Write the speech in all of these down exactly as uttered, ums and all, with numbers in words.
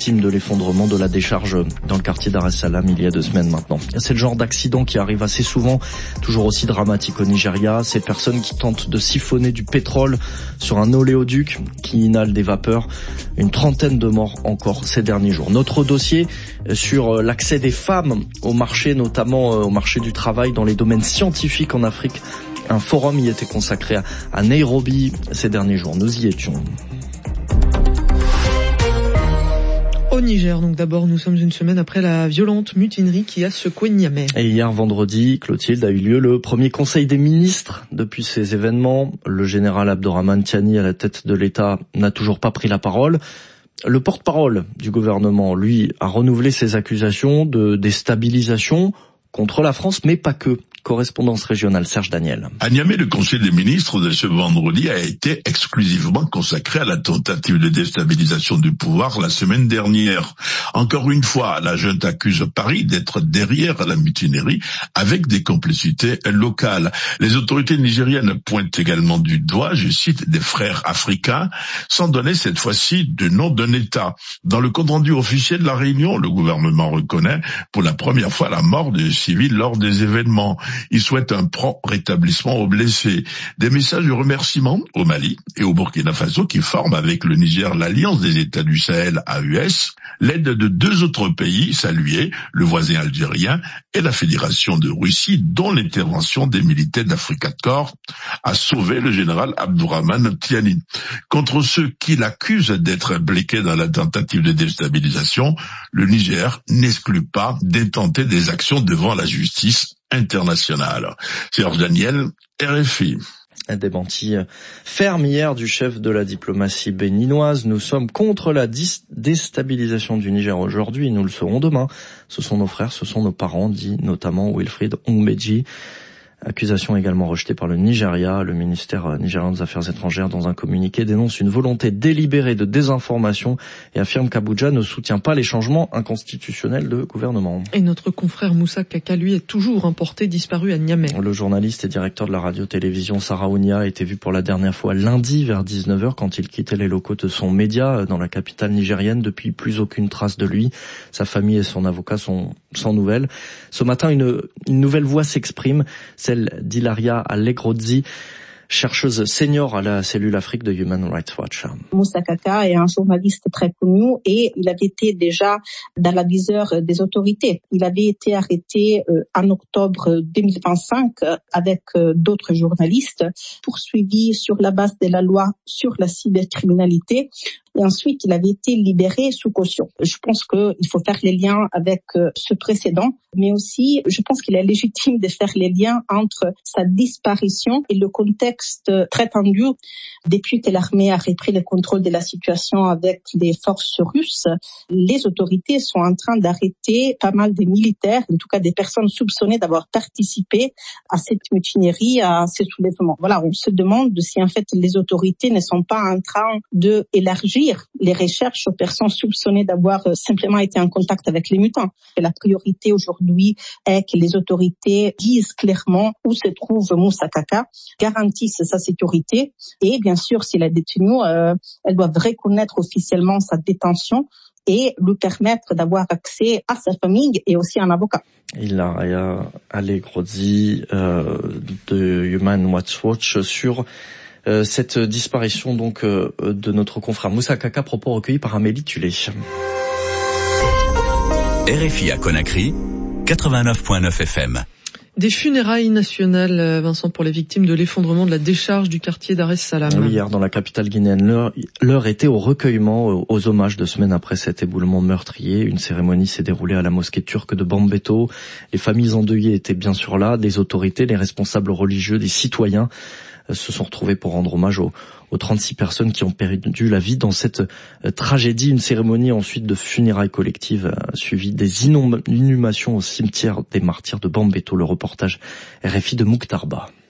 victime de l'effondrement de la décharge dans le quartier Dar es Salaam il y a deux semaines maintenant. C'est le genre d'accident qui arrive assez souvent, toujours aussi dramatique au Nigeria. Ces personnes qui tentent de siphonner du pétrole sur un oléoduc qui inhale des vapeurs. Une trentaine de morts encore ces derniers jours. Notre dossier sur l'accès des femmes au marché, notamment au marché du travail dans les domaines scientifiques en Afrique. Un forum y était consacré à, à Nairobi ces derniers jours. Nous y étions. Au Niger, donc d'abord, nous sommes une semaine après la violente mutinerie qui a secoué Niamey. Et hier vendredi, Clotilde, a eu lieu le premier conseil des ministres depuis ces événements. Le général Abdourahmane Tiani, à la tête de l'État, n'a toujours pas pris la parole. Le porte-parole du gouvernement, lui, a renouvelé ses accusations de déstabilisation contre la France, mais pas que. Correspondance régionale, Serge Daniel. À Niamey, le Conseil des ministres de ce vendredi a été exclusivement consacré à la tentative de déstabilisation du pouvoir la semaine dernière. Encore une fois, la junte accuse Paris d'être derrière la mutinerie avec des complicités locales. Les autorités nigériennes pointent également du doigt, je cite, des frères africains, sans donner cette fois-ci de nom d'un État. Dans le compte-rendu officiel de la réunion, le gouvernement reconnaît pour la première fois la mort de civils lors des événements. Il souhaite un prompt rétablissement aux blessés. Des messages de remerciement au Mali et au Burkina Faso qui forment avec le Niger l'Alliance des États du Sahel A U S. L'aide de deux autres pays salués, le voisin algérien et la Fédération de Russie, dont l'intervention des militaires d'Africa Corps a sauvé le général Abdourahmane Tiani. Contre ceux qui l'accusent d'être impliqué dans la tentative de déstabilisation, le Niger n'exclut pas d'intenter des actions devant la justice internationale. Serge Daniel, R F I. Un démenti ferme hier du chef de la diplomatie béninoise. Nous sommes contre la dis- déstabilisation du Niger aujourd'hui, nous le serons demain. Ce sont nos frères, ce sont nos parents, dit notamment Wilfried Ongbeji. Accusation également rejetée par le Nigeria. Le ministère nigérian des Affaires étrangères, dans un communiqué, dénonce une volonté délibérée de désinformation et affirme qu'Abuja ne soutient pas les changements inconstitutionnels de gouvernement. Et notre confrère Moussa Kaka, lui, est toujours importé, disparu à Niamey. Le journaliste et directeur de la radio-télévision Saraounia a été vu pour la dernière fois lundi vers dix-neuf heures quand il quittait les locaux de son média dans la capitale nigérienne. Depuis, plus aucune trace de lui. Sa famille et son avocat sont sans nouvelles. Ce matin, une, une nouvelle voix s'exprime, celle d'Hilaria Allegrozzi, chercheuse senior à la cellule Afrique de Human Rights Watch. Moussa Kaka est un journaliste très connu et il avait été déjà dans la viseur des autorités. Il avait été arrêté en octobre deux mille vingt-cinq avec d'autres journalistes, poursuivi sur la base de la loi sur la cybercriminalité. Et ensuite, il avait été libéré sous caution. Je pense qu'il faut faire les liens avec ce précédent, mais aussi, je pense qu'il est légitime de faire les liens entre sa disparition et le contexte très tendu. Depuis que l'armée a repris le contrôle de la situation avec les forces russes, les autorités sont en train d'arrêter pas mal de militaires, en tout cas des personnes soupçonnées d'avoir participé à cette mutinerie, à ces soulèvements. Voilà, on se demande si en fait les autorités ne sont pas en train de élargir les recherches aux personnes soupçonnées d'avoir simplement été en contact avec les mutants. Et la priorité aujourd'hui est que les autorités disent clairement où se trouve Moussa Kaka, garantissent sa sécurité et bien sûr, s'il est détenu, euh, elles doivent reconnaître officiellement sa détention et lui permettre d'avoir accès à sa famille et aussi à un avocat. Hilaria Allegrozzi euh, de Human Rights Watch sur Euh, cette disparition donc euh, de notre confrère Moussa Kaka, propos recueillis par Amélie Tulé. R F I à Conakry, quatre-vingt-neuf virgule neuf F M. Des funérailles nationales, Vincent, pour les victimes de l'effondrement de la décharge du quartier Dar es Salaam. Oui, hier, dans la capitale guinéenne, l'heure, l'heure était au recueillement, aux hommages deux semaines après cet éboulement meurtrier. Une cérémonie s'est déroulée à la mosquée turque de Bambeto. Les familles endeuillées étaient bien sûr là, des autorités, les responsables religieux, des citoyens se sont retrouvés pour rendre hommage aux, aux trente-six personnes qui ont perdu la vie dans cette euh, tragédie. Une cérémonie ensuite de funérailles collectives euh, suivie des inhumations au cimetière des martyrs de Bambeto. Le reportage R F I de Mouktarba.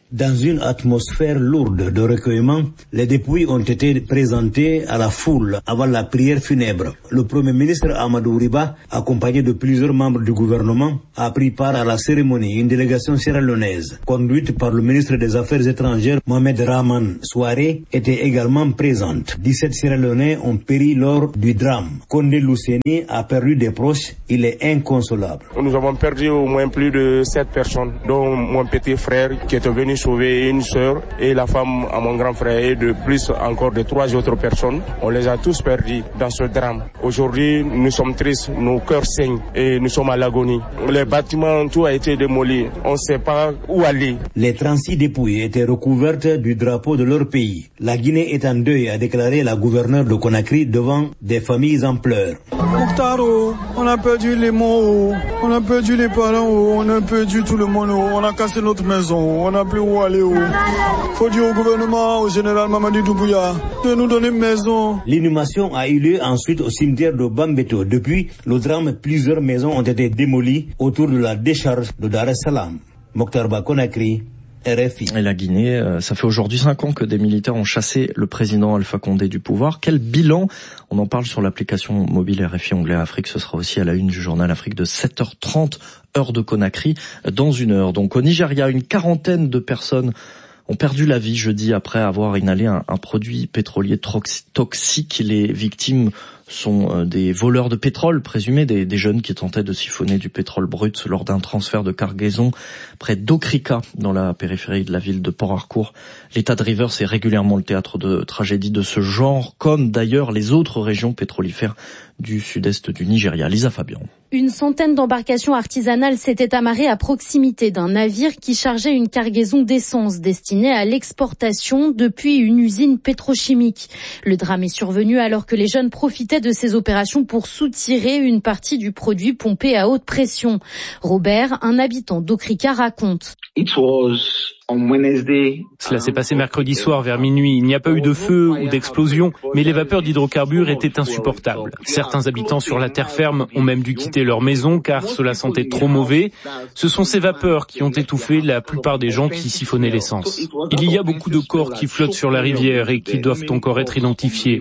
Dans une atmosphère lourde de recueillement, les dépouilles ont été présentées à la foule avant la prière funèbre. Le Premier ministre Amadou Riba, accompagné de plusieurs membres du gouvernement, a pris part à la cérémonie. Une délégation sierra-léonaise, conduite par le ministre des Affaires étrangères Mohamed Rahman Souaré, était également présente. dix-sept Sierra-Léonais ont péri lors du drame. Condé Luceni a perdu des proches, il est inconsolable. Nous avons perdu au moins plus de sept personnes, dont mon petit frère qui était venu sauver une sœur et la femme à mon grand frère et de plus encore de trois autres personnes. On les a tous perdus dans ce drame. Aujourd'hui, nous sommes tristes, nos cœurs saignent et nous sommes à l'agonie. Les bâtiments, tout a été démoli. On ne sait pas où aller. Les trente-six dépouilles étaient recouvertes du drapeau de leur pays. La Guinée est en deuil, a déclaré la gouverneure de Conakry devant des familles en pleurs. Mouktaro, on a perdu les mots, on a perdu les parents, on a perdu tout le monde, on a cassé notre maison, on n'a plus où aller. Faut dire au gouvernement, au général Mamadi Doumbouya, de nous donner une maison. L'inhumation a eu lieu ensuite au cimetière de Bambeto. Depuis le drame, plusieurs maisons ont été démolies autour de la décharge de Dar es Salaam. Mokhtar Ba, Conakry, R F I. Et la Guinée, ça fait aujourd'hui cinq ans que des militaires ont chassé le président Alpha Condé du pouvoir. Quel bilan? On en parle sur l'application mobile R F I Anglais Afrique. Ce sera aussi à la une du journal Afrique de sept heures trente, heure de Conakry, dans une heure. Donc au Nigeria, une quarantaine de personnes ont perdu la vie jeudi après avoir inhalé un, un produit pétrolier toxique. Les victimes sont des voleurs de pétrole présumés, des, des jeunes qui tentaient de siphonner du pétrole brut lors d'un transfert de cargaison près d'Okrika, dans la périphérie de la ville de Port Harcourt. L'État de Rivers est régulièrement le théâtre de tragédies de ce genre, comme d'ailleurs les autres régions pétrolifères du sud-est du Nigeria. Lisa Fabian. Une centaine d'embarcations artisanales s'étaient amarrées à proximité d'un navire qui chargeait une cargaison d'essence destinée à l'exportation depuis une usine pétrochimique. Le drame est survenu alors que les jeunes profitaient de ces opérations pour soutirer une partie du produit pompé à haute pression. Robert, un habitant d'Okrika, raconte. It was on Wednesday. Cela s'est passé mercredi soir vers minuit. Il n'y a pas eu de feu ou d'explosion, mais les vapeurs d'hydrocarbures étaient insupportables. Certains habitants sur la terre ferme ont même dû quitter leur maison car cela sentait trop mauvais. Ce sont ces vapeurs qui ont étouffé la plupart des gens qui siphonnaient l'essence. Il y a beaucoup de corps qui flottent sur la rivière et qui doivent encore être identifiés.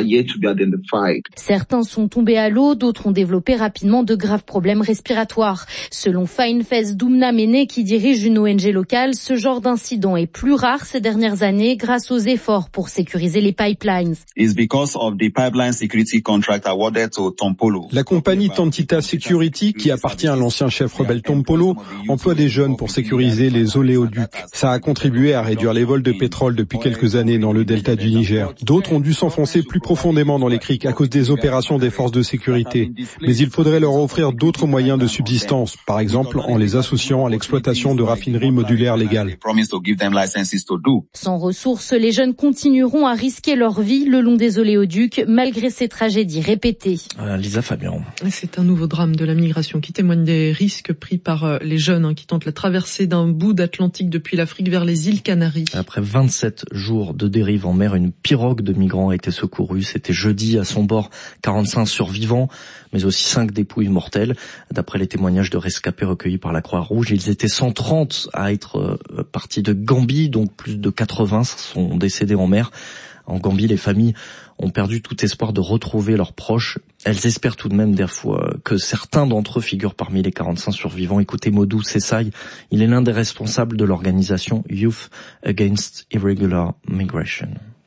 Certains sont tombés à l'eau, d'autres ont développé rapidement de graves problèmes respiratoires. Selon Finefest Doumna Mene, qui dirige une O N G locale, ce genre d'incident est plus rare ces dernières années grâce aux efforts pour sécuriser les pipelines. La compagnie Tantita Security, qui appartient à l'ancien chef rebelle Tompolo, emploie des jeunes pour sécuriser les oléoducs. Ça a contribué à réduire les vols de pétrole depuis quelques années dans le delta du Niger. D'autres ont dû s'enfoncer plus profondément dans les criques à cause des opérations des forces de sécurité. Mais il faudrait leur offrir d'autres moyens de subsistance, par exemple en les associant à l'exploitation de raffineries modulaires légales. Sans ressources, les jeunes continueront à risquer leur vie le long des oléoducs, malgré ces tragédies répétées. Euh, Lisa Fabian. C'est un nouveau drame de la migration qui témoigne des risques pris par les jeunes hein, qui tentent la traversée d'un bout d'Atlantique depuis l'Afrique vers les îles Canaries. Après vingt-sept jours de dérive en mer, une pirogue de migrants a été secourue. C'était jeudi, à son bord quarante-cinq survivants, mais aussi cinq dépouilles mortelles. D'après les témoignages de rescapés recueillis par la Croix-Rouge, ils étaient cent trente à être euh, partis de Gambie, donc plus de quatre-vingts sont décédés en mer. En Gambie, les familles ont perdu tout espoir de retrouver leurs proches. Elles espèrent tout de même des fois que certains d'entre eux figurent parmi les quarante-cinq survivants. Écoutez Modou Sessaï, il est l'un des responsables de l'organisation Youth Against Irregular Migration.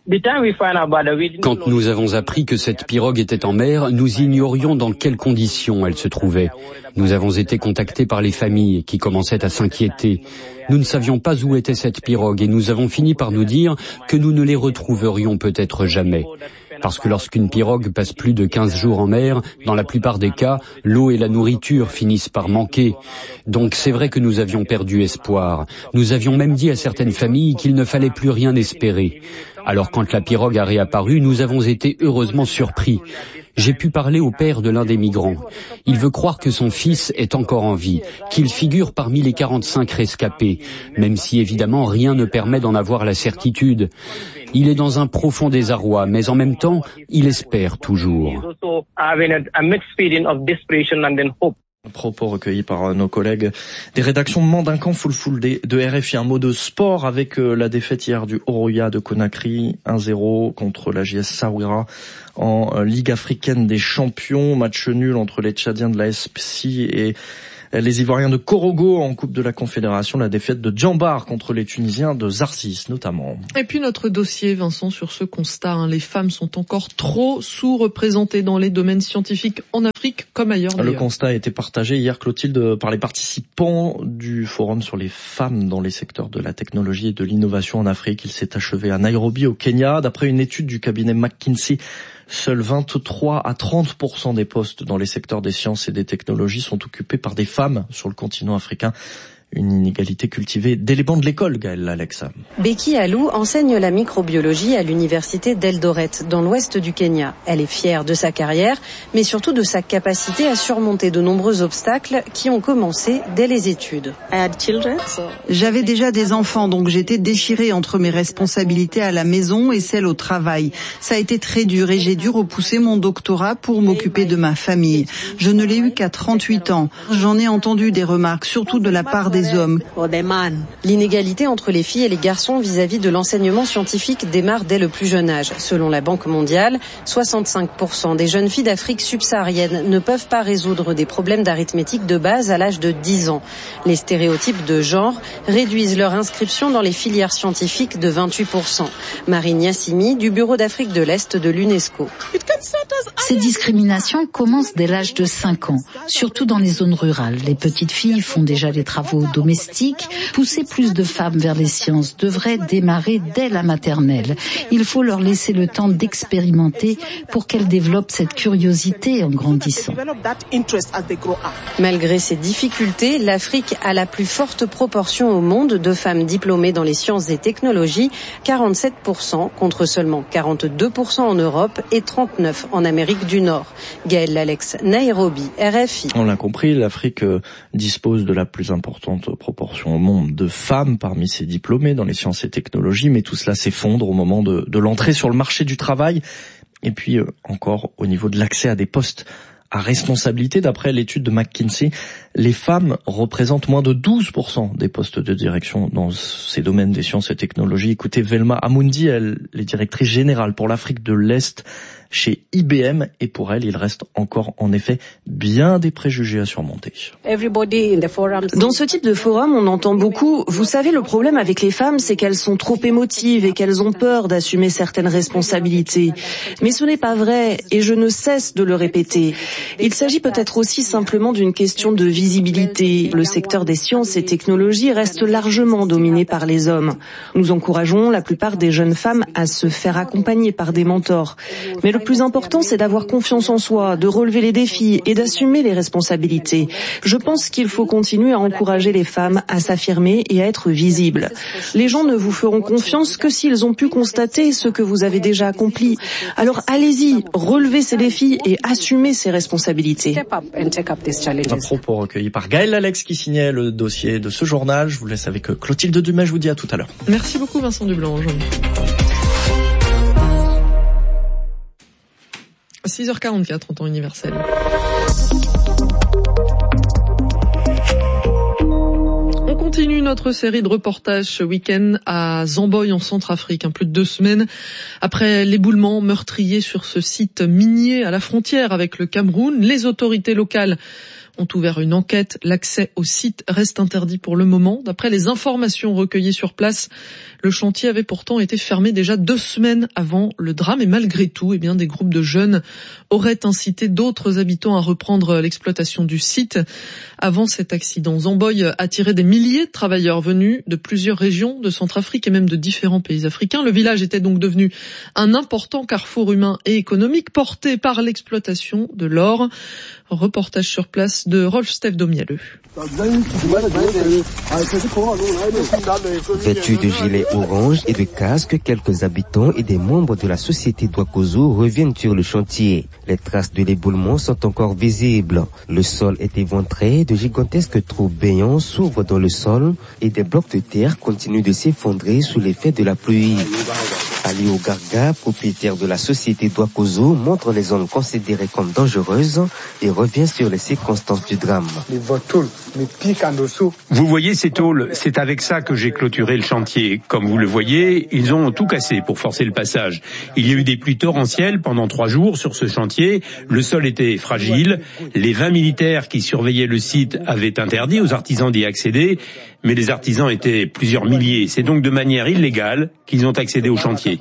Quand nous avons appris que cette pirogue était en mer, nous ignorions dans quelles conditions elle se trouvait. Nous avons été contactés par les familles qui commençaient à s'inquiéter. Nous ne savions pas où était cette pirogue et nous avons fini par nous dire que nous ne les retrouverions peut-être jamais. Parce que lorsqu'une pirogue passe plus de quinze jours en mer, dans la plupart des cas, l'eau et la nourriture finissent par manquer. Donc c'est vrai que nous avions perdu espoir. Nous avions même dit à certaines familles qu'il ne fallait plus rien espérer. Alors quand la pirogue a réapparu, nous avons été heureusement surpris. J'ai pu parler au père de l'un des migrants. Il veut croire que son fils est encore en vie, qu'il figure parmi les quarante-cinq rescapés, même si évidemment rien ne permet d'en avoir la certitude. Il est dans un profond désarroi, mais en même temps, il espère toujours. Propos recueillis par nos collègues des rédactions de Mandincan, Full Full de R F I. Un mot de sport avec la défaite hier du Oroya de Conakry, un zéro contre la J S Saouira en Ligue africaine des champions. Match nul entre les Tchadiens de la S P C et les Ivoiriens de Korogo en Coupe de la Confédération. La défaite de Djambar contre les Tunisiens de Zarzis notamment. Et puis notre dossier, Vincent, sur ce constat, hein, les femmes sont encore trop sous-représentées dans les domaines scientifiques en Afrique comme ailleurs d'ailleurs. Le constat a été partagé hier, Clotilde, par les participants du forum sur les femmes dans les secteurs de la technologie et de l'innovation en Afrique. Il s'est achevé à Nairobi au Kenya. D'après une étude du cabinet McKinsey, seuls vingt-trois à trente pour cent des postes dans les secteurs des sciences et des technologies sont occupés par des femmes sur le continent africain. Une inégalité cultivée dès les bancs de l'école, Gaëlle Alex. Becky Alou enseigne la microbiologie à l'université d'Eldoret, dans l'ouest du Kenya. Elle est fière de sa carrière, mais surtout de sa capacité à surmonter de nombreux obstacles qui ont commencé dès les études. J'avais déjà des enfants, donc j'étais déchirée entre mes responsabilités à la maison et celles au travail. Ça a été très dur et j'ai dû repousser mon doctorat pour m'occuper de ma famille. Je ne l'ai eu qu'à trente-huit ans. J'en ai entendu des remarques, surtout de la part des hommes. L'inégalité entre les filles et les garçons vis-à-vis de l'enseignement scientifique démarre dès le plus jeune âge. Selon la Banque mondiale, soixante-cinq pour cent des jeunes filles d'Afrique subsaharienne ne peuvent pas résoudre des problèmes d'arithmétique de base à l'âge de dix ans. Les stéréotypes de genre réduisent leur inscription dans les filières scientifiques de vingt-huit pour cent. Marine Yassimi, du Bureau d'Afrique de l'Est de l'UNESCO. Ces discriminations commencent dès l'âge de cinq ans, surtout dans les zones rurales. Les petites filles font déjà les travaux domestiques. Pousser plus de femmes vers les sciences devrait démarrer dès la maternelle. Il faut leur laisser le temps d'expérimenter pour qu'elles développent cette curiosité en grandissant. Malgré ces difficultés, l'Afrique a la plus forte proportion au monde de femmes diplômées dans les sciences et technologies, quarante-sept pour cent contre seulement quarante-deux pour cent en Europe et trente-neuf pour cent en Amérique du Nord. Gaëlle Lalex, Nairobi, R F I. On l'a compris, l'Afrique dispose de la plus importante proportion au monde de femmes parmi ses diplômés dans les sciences et technologies, mais tout cela s'effondre au moment de, de l'entrée sur le marché du travail et puis euh, encore au niveau de l'accès à des postes à responsabilité. D'après l'étude de McKinsey, les femmes représentent moins de douze pour cent des postes de direction dans ces domaines des sciences et technologies. Écoutez, Velma Amundi, elle est directrice générale pour l'Afrique de l'Est chez I B M, et pour elle, il reste encore en effet bien des préjugés à surmonter. Dans ce type de forum, on entend beaucoup « Vous savez, le problème avec les femmes, c'est qu'elles sont trop émotives et qu'elles ont peur d'assumer certaines responsabilités. » Mais ce n'est pas vrai, et je ne cesse de le répéter. Il s'agit peut-être aussi simplement d'une question de visibilité. Le secteur des sciences et technologies reste largement dominé par les hommes. Nous encourageons la plupart des jeunes femmes à se faire accompagner par des mentors. Mais le plus important, c'est d'avoir confiance en soi, de relever les défis et d'assumer les responsabilités. Je pense qu'il faut continuer à encourager les femmes à s'affirmer et à être visibles. Les gens ne vous feront confiance que s'ils ont pu constater ce que vous avez déjà accompli. Alors allez-y, relevez ces défis et assumez ces responsabilités. Un propos recueilli par Gaëlle Lalex qui signait le dossier de ce journal. Je vous laisse avec Clotilde Dumais, je vous dis à tout à l'heure. Merci beaucoup Vincent Dublanc. six heures quarante-quatre en temps universel. On continue notre série de reportages ce week-end à Zamboy en Centrafrique, un plus de deux semaines après l'éboulement meurtrier sur ce site minier à la frontière avec le Cameroun. Les autorités locales ont ouvert une enquête. L'accès au site reste interdit pour le moment. D'après les informations recueillies sur place, le chantier avait pourtant été fermé déjà deux semaines avant le drame. Et malgré tout, eh bien, des groupes de jeunes auraient incité d'autres habitants à reprendre l'exploitation du site. Avant cet accident, Zamboy attirait des milliers de travailleurs venus de plusieurs régions de Centrafrique et même de différents pays africains. Le village était donc devenu un important carrefour humain et économique porté par l'exploitation de l'or. Reportage sur place de Rolf-Steph Domielleux. Vêtus de gilets orange et de casques, quelques habitants et des membres de la société Dwakozo reviennent sur le chantier. Les traces de l'éboulement sont encore visibles. Le sol est éventré, de gigantesques trous béants s'ouvrent dans le sol et des blocs de terre continuent de s'effondrer sous l'effet de la pluie. Ali Ogarga, propriétaire de la société Dwakozo, montre les zones considérées comme dangereuses et revient sur les circonstances conséquences du drame. Vous voyez ces tôles, c'est avec ça que j'ai clôturé le chantier. Comme vous le voyez, ils ont tout cassé pour forcer le passage. Il y a eu des pluies torrentielles pendant trois jours sur ce chantier. Le sol était fragile. Les vingt militaires qui surveillaient le site avaient interdit aux artisans d'y accéder, mais les artisans étaient plusieurs milliers. C'est donc de manière illégale qu'ils ont accédé au chantier.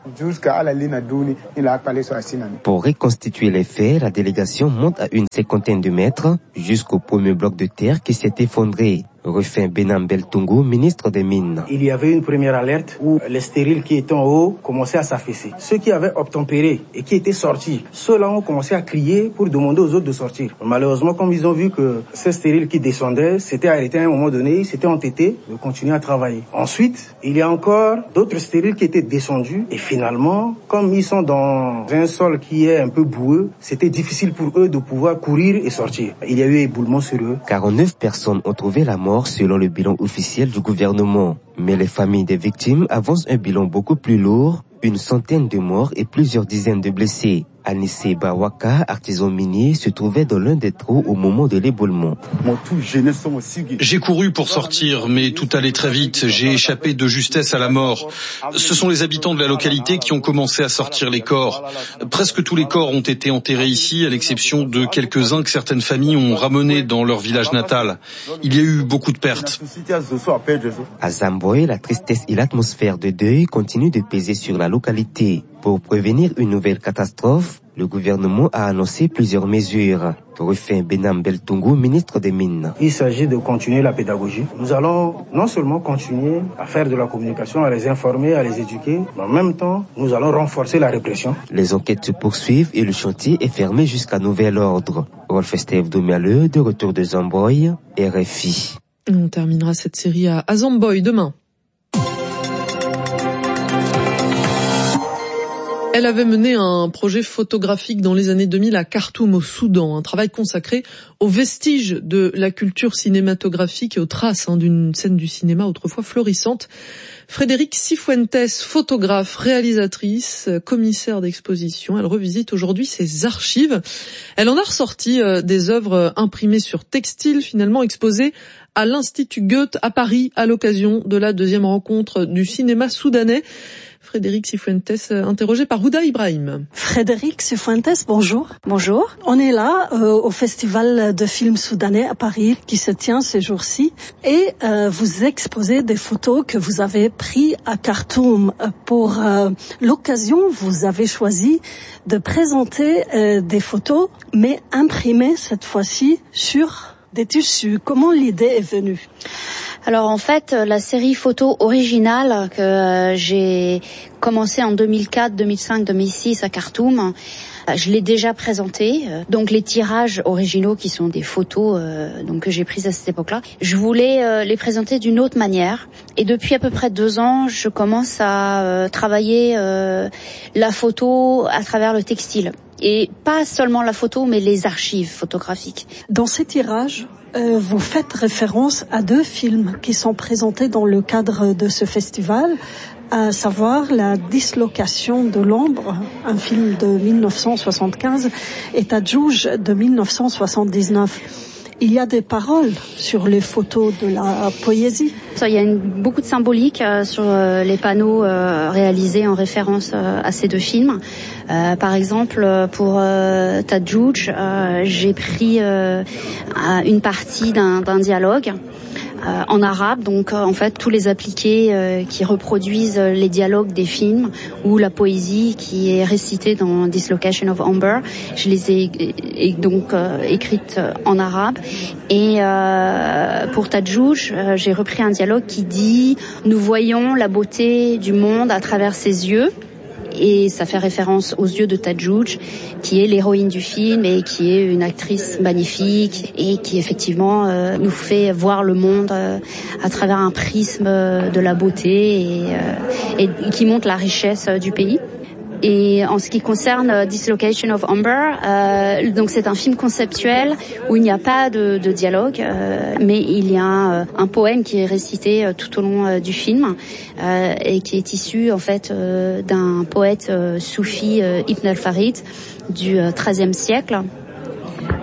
Pour reconstituer les faits, la délégation monte à une cinquantaine de mètres jusqu'au premier bloc de terre qui s'est effondré. Refait Benam Beltungu, ministre des Mines. Il y avait une première alerte où les stériles qui étaient en haut commençaient à s'affaisser. Ceux qui avaient obtempéré et qui étaient sortis, ceux-là ont commencé à crier pour demander aux autres de sortir. Malheureusement, comme ils ont vu que ces stériles qui descendaient s'étaient arrêtés à un moment donné, ils s'étaient entêtés de continuer à travailler. Ensuite, il y a encore d'autres stériles qui étaient descendus et finalement, comme ils sont dans un sol qui est un peu boueux, c'était difficile pour eux de pouvoir courir et sortir. Il y a eu éboulement sur eux. quarante-neuf personnes ont trouvé la mort selon le bilan officiel du gouvernement. Mais les familles des victimes avancent un bilan beaucoup plus lourd, une centaine de morts et plusieurs dizaines de blessés. Anissé Bawaka, artisan minier, se trouvait dans l'un des trous au moment de l'éboulement. J'ai couru pour sortir, mais tout allait très vite. J'ai échappé de justesse à la mort. Ce sont les habitants de la localité qui ont commencé à sortir les corps. Presque tous les corps ont été enterrés ici, à l'exception de quelques-uns que certaines familles ont ramenés dans leur village natal. Il y a eu beaucoup de pertes. À Zamboy, la tristesse et l'atmosphère de deuil continuent de peser sur la localité. Pour prévenir une nouvelle catastrophe, le gouvernement a annoncé plusieurs mesures. Refait Benam Beltungu, ministre des Mines. Il s'agit de continuer la pédagogie. Nous allons non seulement continuer à faire de la communication, à les informer, à les éduquer, mais en même temps, nous allons renforcer la répression. Les enquêtes se poursuivent et le chantier est fermé jusqu'à nouvel ordre. Rolf Estève Domialeux, de retour de Zamboy, R F I. On terminera cette série à Zamboy demain. Elle avait mené un projet photographique dans les années deux mille à Khartoum au Soudan, un travail consacré aux vestiges de la culture cinématographique et aux traces hein, d'une scène du cinéma autrefois florissante. Frédérique Cifuentes, photographe, réalisatrice, commissaire d'exposition, elle revisite aujourd'hui ses archives. Elle en a ressorti euh, des œuvres imprimées sur textile, finalement exposées à l'Institut Goethe à Paris à l'occasion de la deuxième rencontre du cinéma soudanais. Frédérique Cifuentes, interrogée par Houda Ibrahim. Frédérique Cifuentes, bonjour. Bonjour. On est là euh, au Festival de films soudanais à Paris qui se tient ces jours-ci et euh, vous exposez des photos que vous avez prises à Khartoum. Pour euh, l'occasion, vous avez choisi de présenter euh, des photos mais imprimées cette fois-ci sur des tissus. Comment l'idée est venue ? Alors en fait, la série photo originale que euh, j'ai commencé en deux mille quatre, deux mille cinq, deux mille six à Khartoum, euh, je l'ai déjà présentée. Donc les tirages originaux qui sont des photos euh, donc que j'ai prises à cette époque-là, je voulais euh, les présenter d'une autre manière. Et depuis à peu près deux ans, je commence à euh, travailler euh, la photo à travers le textile. Et pas seulement la photo, mais les archives photographiques. Dans ces tirages, euh, vous faites référence à deux films qui sont présentés dans le cadre de ce festival, à savoir La dislocation de l'ombre, un film de mille neuf cent soixante-quinze, et Tadjouj de mille neuf cent soixante-dix-neuf. Il y a des paroles sur les photos de la poésie. Il y a une, beaucoup de symbolique euh, sur euh, les panneaux euh, réalisés en référence euh, à ces deux films. Euh, par exemple, pour euh, Tadjouj, euh, j'ai pris euh, une partie d'un, d'un dialogue euh, en arabe, donc euh, en fait tous les appliqués euh, qui reproduisent les dialogues des films ou la poésie qui est récitée dans Dislocation of Amber, je les ai et donc euh, écrites en arabe. Et euh, pour Tadjouj, euh, j'ai repris un dialogue qui dit « Nous voyons la beauté du monde à travers ses yeux ». Et ça fait référence aux yeux de Tadjouj, qui est l'héroïne du film et qui est une actrice magnifique et qui effectivement euh, nous fait voir le monde euh, à travers un prisme euh, de la beauté et, euh, et qui montre la richesse euh, du pays. Et en ce qui concerne uh, Dislocation of Amber, euh, donc c'est un film conceptuel où il n'y a pas de, de dialogue, euh, mais il y a euh, un poème qui est récité euh, tout au long euh, du film euh, et qui est issu en fait euh, d'un poète euh, soufi euh, Ibn al-Farid du treizième siècle.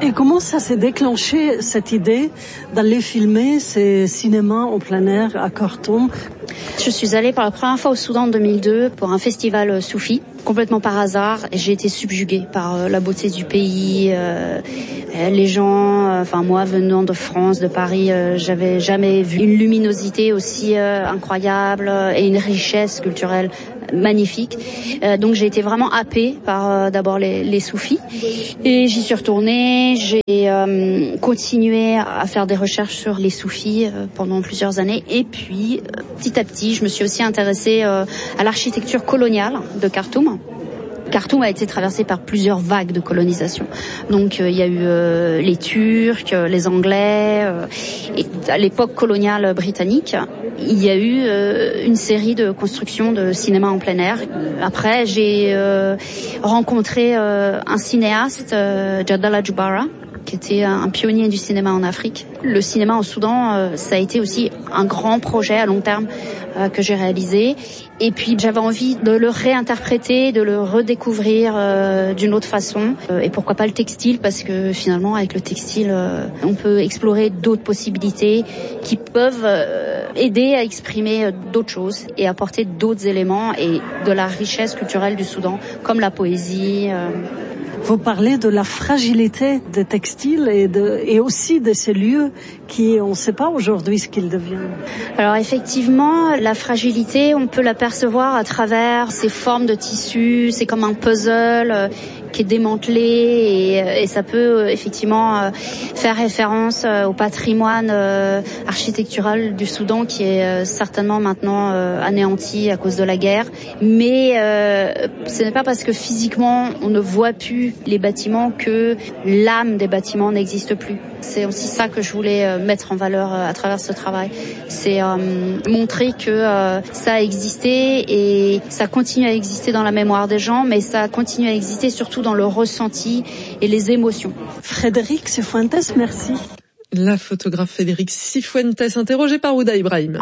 Et comment ça s'est déclenché, cette idée d'aller filmer ces cinémas en plein air à Khartoum? Je suis allée pour la première fois au Soudan en deux mille deux pour un festival soufi, complètement par hasard, et j'ai été subjuguée par euh, la beauté du pays, euh, les gens, euh, enfin moi venant de France, de Paris, euh, j'avais jamais vu une luminosité aussi euh, incroyable et une richesse culturelle magnifique. Euh, donc j'ai été vraiment happée par euh, d'abord les, les soufis, et j'y suis retournée. J'ai euh, continué à faire des recherches sur les soufis euh, pendant plusieurs années, et puis euh, petit à petit je me suis aussi intéressée euh, à l'architecture coloniale de Khartoum. Khartoum a été traversé par plusieurs vagues de colonisation. Donc euh, il y a eu euh, les Turcs, euh, les Anglais, euh, et à l'époque coloniale britannique, il y a eu euh, une série de constructions de cinéma en plein air. Après, j'ai euh, rencontré euh, un cinéaste, euh, Jadala Jubara, qui était un pionnier du cinéma en Afrique. Le cinéma au Soudan, euh, ça a été aussi un grand projet à long terme euh, que j'ai réalisé. Et puis j'avais envie de le réinterpréter, de le redécouvrir euh, d'une autre façon. Euh, et pourquoi pas le textile, parce que finalement avec le textile, euh, on peut explorer d'autres possibilités qui peuvent euh, aider à exprimer euh, d'autres choses et apporter d'autres éléments et de la richesse culturelle du Soudan, comme la poésie. Euh, Vous parlez de la fragilité des textiles et, de, et aussi de ces lieux qui, on ne sait pas aujourd'hui ce qu'ils deviennent. Alors effectivement, la fragilité, on peut l'apercevoir à travers ces formes de tissus. C'est comme un puzzle euh, qui est démantelé, et, et ça peut euh, effectivement euh, faire référence euh, au patrimoine euh, architectural du Soudan, qui est euh, certainement maintenant euh, anéanti à cause de la guerre. Mais euh, ce n'est pas parce que physiquement on ne voit plus les bâtiments que l'âme des bâtiments n'existe plus. C'est aussi ça que je voulais euh, mettre en valeur euh, à travers ce travail. C'est euh, montrer que euh, ça a existé et ça continue à exister dans la mémoire des gens, mais ça continue à exister surtout dans le ressenti et les émotions. Frédéric Cifuentes, merci. La photographe Frédéric Cifuentes, interrogée par Ouda Ibrahim.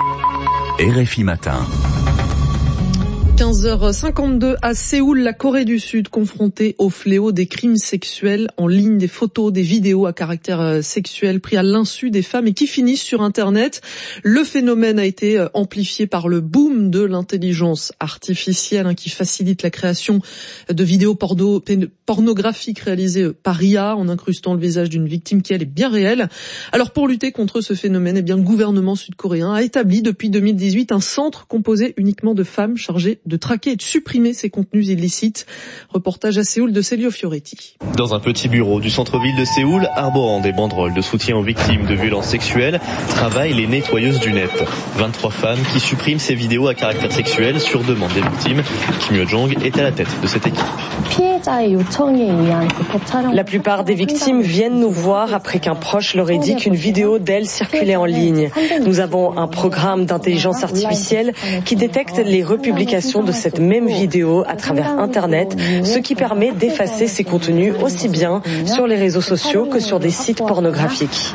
R F I Matin. quinze heures cinquante-deux à Séoul, la Corée du Sud confrontée au fléau des crimes sexuels en ligne, des photos, des vidéos à caractère sexuel pris à l'insu des femmes et qui finissent sur Internet. Le phénomène a été amplifié par le boom de l'intelligence artificielle, hein, qui facilite la création de vidéos porno, pornographiques réalisées par I A en incrustant le visage d'une victime qui elle est bien réelle. Alors pour lutter contre ce phénomène, eh bien le gouvernement sud-coréen a établi depuis deux mille dix-huit un centre composé uniquement de femmes chargées de traquer et de supprimer ces contenus illicites. Reportage à Séoul de Célio Fioretti. Dans un petit bureau du centre-ville de Séoul, arborant des banderoles de soutien aux victimes de violences sexuelles, travaillent les nettoyeuses du net. vingt-trois femmes qui suppriment ces vidéos à caractère sexuel sur demande des victimes. Kim Yo-jong est à la tête de cette équipe. La plupart des victimes viennent nous voir après qu'un proche leur ait dit qu'une vidéo d'elles circulait en ligne. Nous avons un programme d'intelligence artificielle qui détecte les republications de cette même vidéo à travers Internet, ce qui permet d'effacer ces contenus aussi bien sur les réseaux sociaux que sur des sites pornographiques.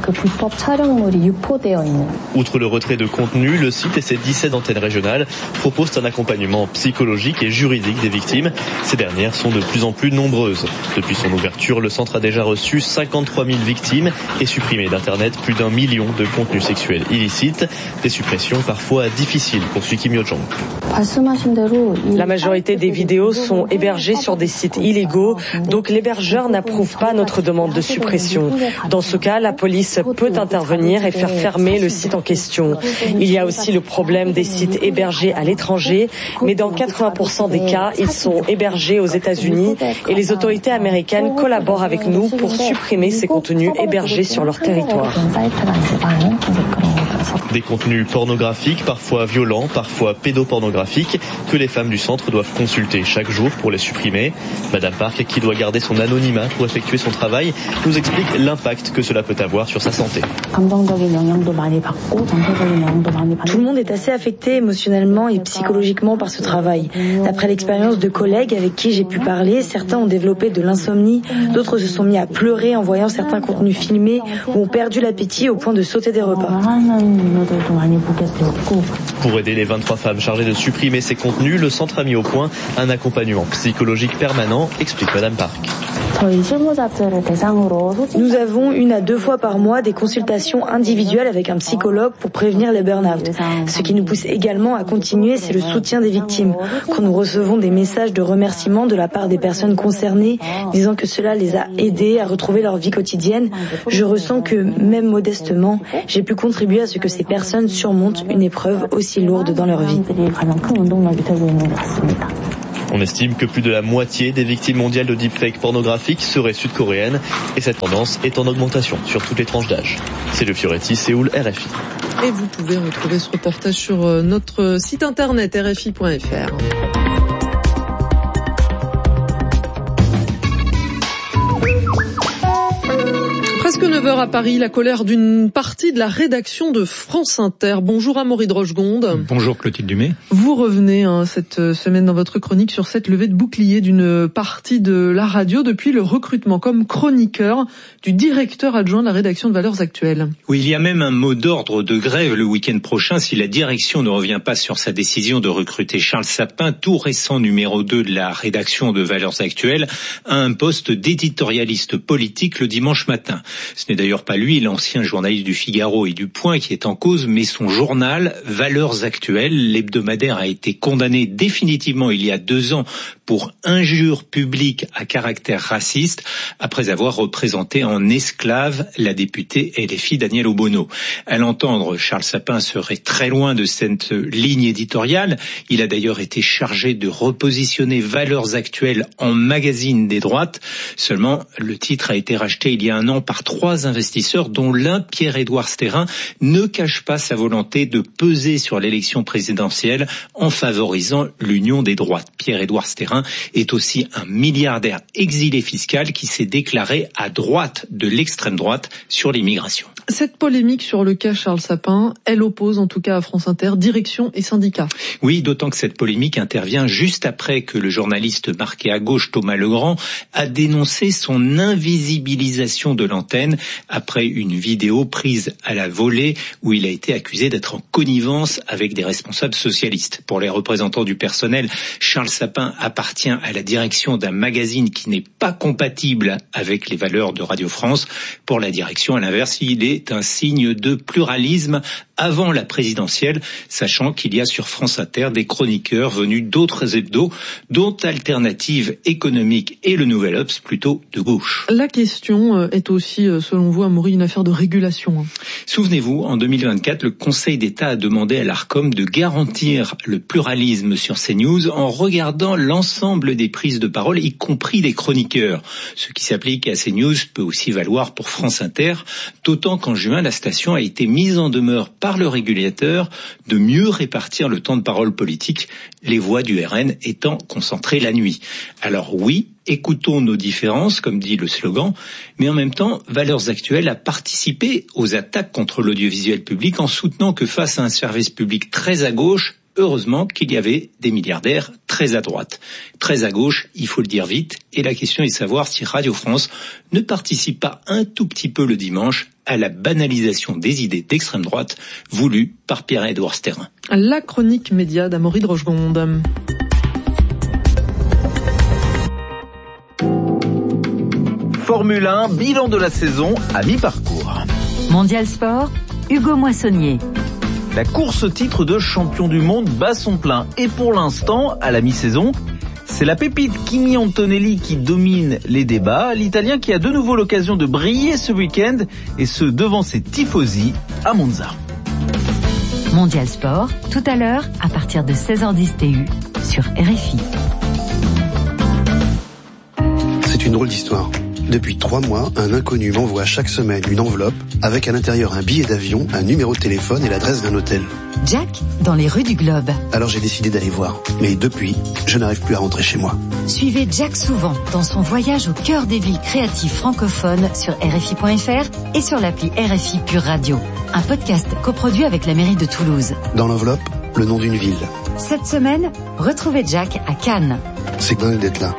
Outre le retrait de contenu, le site et ses dix-sept antennes régionales proposent un accompagnement psychologique et juridique des victimes. Ces dernières sont de plus en plus nombreuses. Depuis son ouverture, le centre a déjà reçu cinquante-trois mille victimes et supprimé d'Internet plus d'un million de contenus sexuels illicites. Des suppressions parfois difficiles, poursuit Kim Yo-jong. La majorité des vidéos sont hébergées sur des sites illégaux, donc l'hébergeur n'approuve pas notre demande de suppression. Dans ce cas, la police peut intervenir et faire fermer le site en question. Il y a aussi le problème des sites hébergés à l'étranger, mais dans quatre-vingts pour cent des cas, ils sont hébergés aux États-Unis et les autorités américaines collaborent avec nous pour supprimer ces contenus hébergés sur leur territoire. Des contenus pornographiques, parfois violents, parfois pédopornographiques, que les femmes du centre doivent consulter chaque jour pour les supprimer. Madame Park, qui doit garder son anonymat pour effectuer son travail, nous explique l'impact que cela peut avoir sur sa santé. Tout le monde est assez affecté émotionnellement et psychologiquement par ce travail. D'après l'expérience de collègues avec qui j'ai pu parler, certains ont développé de l'insomnie, d'autres se sont mis à pleurer en voyant certains contenus filmés ou ont perdu l'appétit au point de sauter des repas. Pour aider les vingt-trois femmes chargées de supprimer ces contenus, le centre a mis au point un accompagnement psychologique permanent, explique Madame Park. Nous avons une à deux fois par mois des consultations individuelles avec un psychologue pour prévenir les burn-out. Ce qui nous pousse également à continuer, c'est le soutien des victimes. Quand nous recevons des messages de remerciement de la part des personnes concernées, disant que cela les a aidés à retrouver leur vie quotidienne, je ressens que, même modestement, j'ai pu contribuer à ce que ces personnes surmontent une épreuve aussi lourde dans leur vie. On estime que plus de la moitié des victimes mondiales de deepfake pornographiques seraient sud-coréennes et cette tendance est en augmentation sur toutes les tranches d'âge. C'est le Fioretti, Séoul, R F I. Et vous pouvez retrouver ce reportage sur notre site internet r f i point f r. Presque neuf heures à Paris, la colère d'une partie de la rédaction de France Inter. Bonjour Amaury de Rochegonde. Bonjour Clotilde Dumay. Vous revenez hein, cette semaine dans votre chronique sur cette levée de bouclier d'une partie de la radio depuis le recrutement comme chroniqueur du directeur adjoint de la rédaction de Valeurs Actuelles. Oui, il y a même un mot d'ordre de grève le week-end prochain si la direction ne revient pas sur sa décision de recruter Charles Sapin, tout récent numéro deux de la rédaction de Valeurs Actuelles, à un poste d'éditorialiste politique le dimanche matin. Ce n'est d'ailleurs pas lui, l'ancien journaliste du Figaro et du Point, qui est en cause, mais son journal Valeurs Actuelles. L'hebdomadaire a été condamné définitivement il y a deux ans pour injure publique à caractère raciste, après avoir représenté en esclave la députée L F I Danielle Obono. À l'entendre, Charles Sapin serait très loin de cette ligne éditoriale. Il a d'ailleurs été chargé de repositionner Valeurs Actuelles en magazine des droites. Seulement, le titre a été racheté il y a un an par trois investisseurs, dont l'un, Pierre-Édouard Stérin, ne cache pas sa volonté de peser sur l'élection présidentielle en favorisant l'union des droites. Pierre-Édouard Stérin est aussi un milliardaire exilé fiscal qui s'est déclaré à droite de l'extrême droite sur l'immigration. Cette polémique sur le cas Charles Sapin, elle oppose en tout cas à France Inter direction et syndicats. Oui, d'autant que cette polémique intervient juste après que le journaliste marqué à gauche Thomas Legrand a dénoncé son invisibilisation de l'antenne après une vidéo prise à la volée où il a été accusé d'être en connivence avec des responsables socialistes. Pour les représentants du personnel, Charles Sapin appartient à la direction d'un magazine qui n'est pas compatible avec les valeurs de Radio France. Pour la direction, à l'inverse, il est est un signe de pluralisme avant la présidentielle, sachant qu'il y a sur France Inter des chroniqueurs venus d'autres hebdos, dont Alternative économique et le Nouvel Obs, plutôt de gauche. La question est aussi, selon vous, Amaury, une affaire de régulation. Souvenez-vous, en deux mille vingt-quatre, le Conseil d'État a demandé à l'Arcom de garantir le pluralisme sur CNews en regardant l'ensemble des prises de parole, y compris des chroniqueurs. Ce qui s'applique à CNews peut aussi valoir pour France Inter, d'autant qu'en juin, la station a été mise en demeure par le régulateur de mieux répartir le temps de parole politique, les voix du R N étant concentrées la nuit. Alors oui, écoutons nos différences, comme dit le slogan, mais en même temps, Valeurs Actuelles a participé aux attaques contre l'audiovisuel public en soutenant que face à un service public très à gauche, heureusement qu'il y avait des milliardaires très à droite. Très à gauche, il faut le dire vite, et la question est de savoir si Radio France ne participe pas un tout petit peu le dimanche à la banalisation des idées d'extrême droite voulues par Pierre-Édouard Stérin. La chronique média d'Amaury de Rochegonde. Formule un, bilan de la saison à mi-parcours. Mondial Sport, Hugo Moissonnier. La course au titre de champion du monde bat son plein. Et pour l'instant, à la mi-saison, c'est la pépite Kimi Antonelli qui domine les débats. L'Italien qui a de nouveau l'occasion de briller ce week-end, et ce devant ses tifosi à Monza. Mondial Sport, tout à l'heure, à partir de seize heures dix T U, sur R F I. C'est une drôle d'histoire. Depuis trois mois, un inconnu m'envoie chaque semaine une enveloppe avec à l'intérieur un billet d'avion, un numéro de téléphone et l'adresse d'un hôtel. Jack, dans les rues du Globe. Alors j'ai décidé d'aller voir. Mais depuis, je n'arrive plus à rentrer chez moi. Suivez Jack souvent dans son voyage au cœur des villes créatives francophones sur R F I point F R et sur l'appli R F I Pure Radio. Un podcast coproduit avec la mairie de Toulouse. Dans l'enveloppe, le nom d'une ville. Cette semaine, retrouvez Jack à Cannes. C'est dingue d'être là.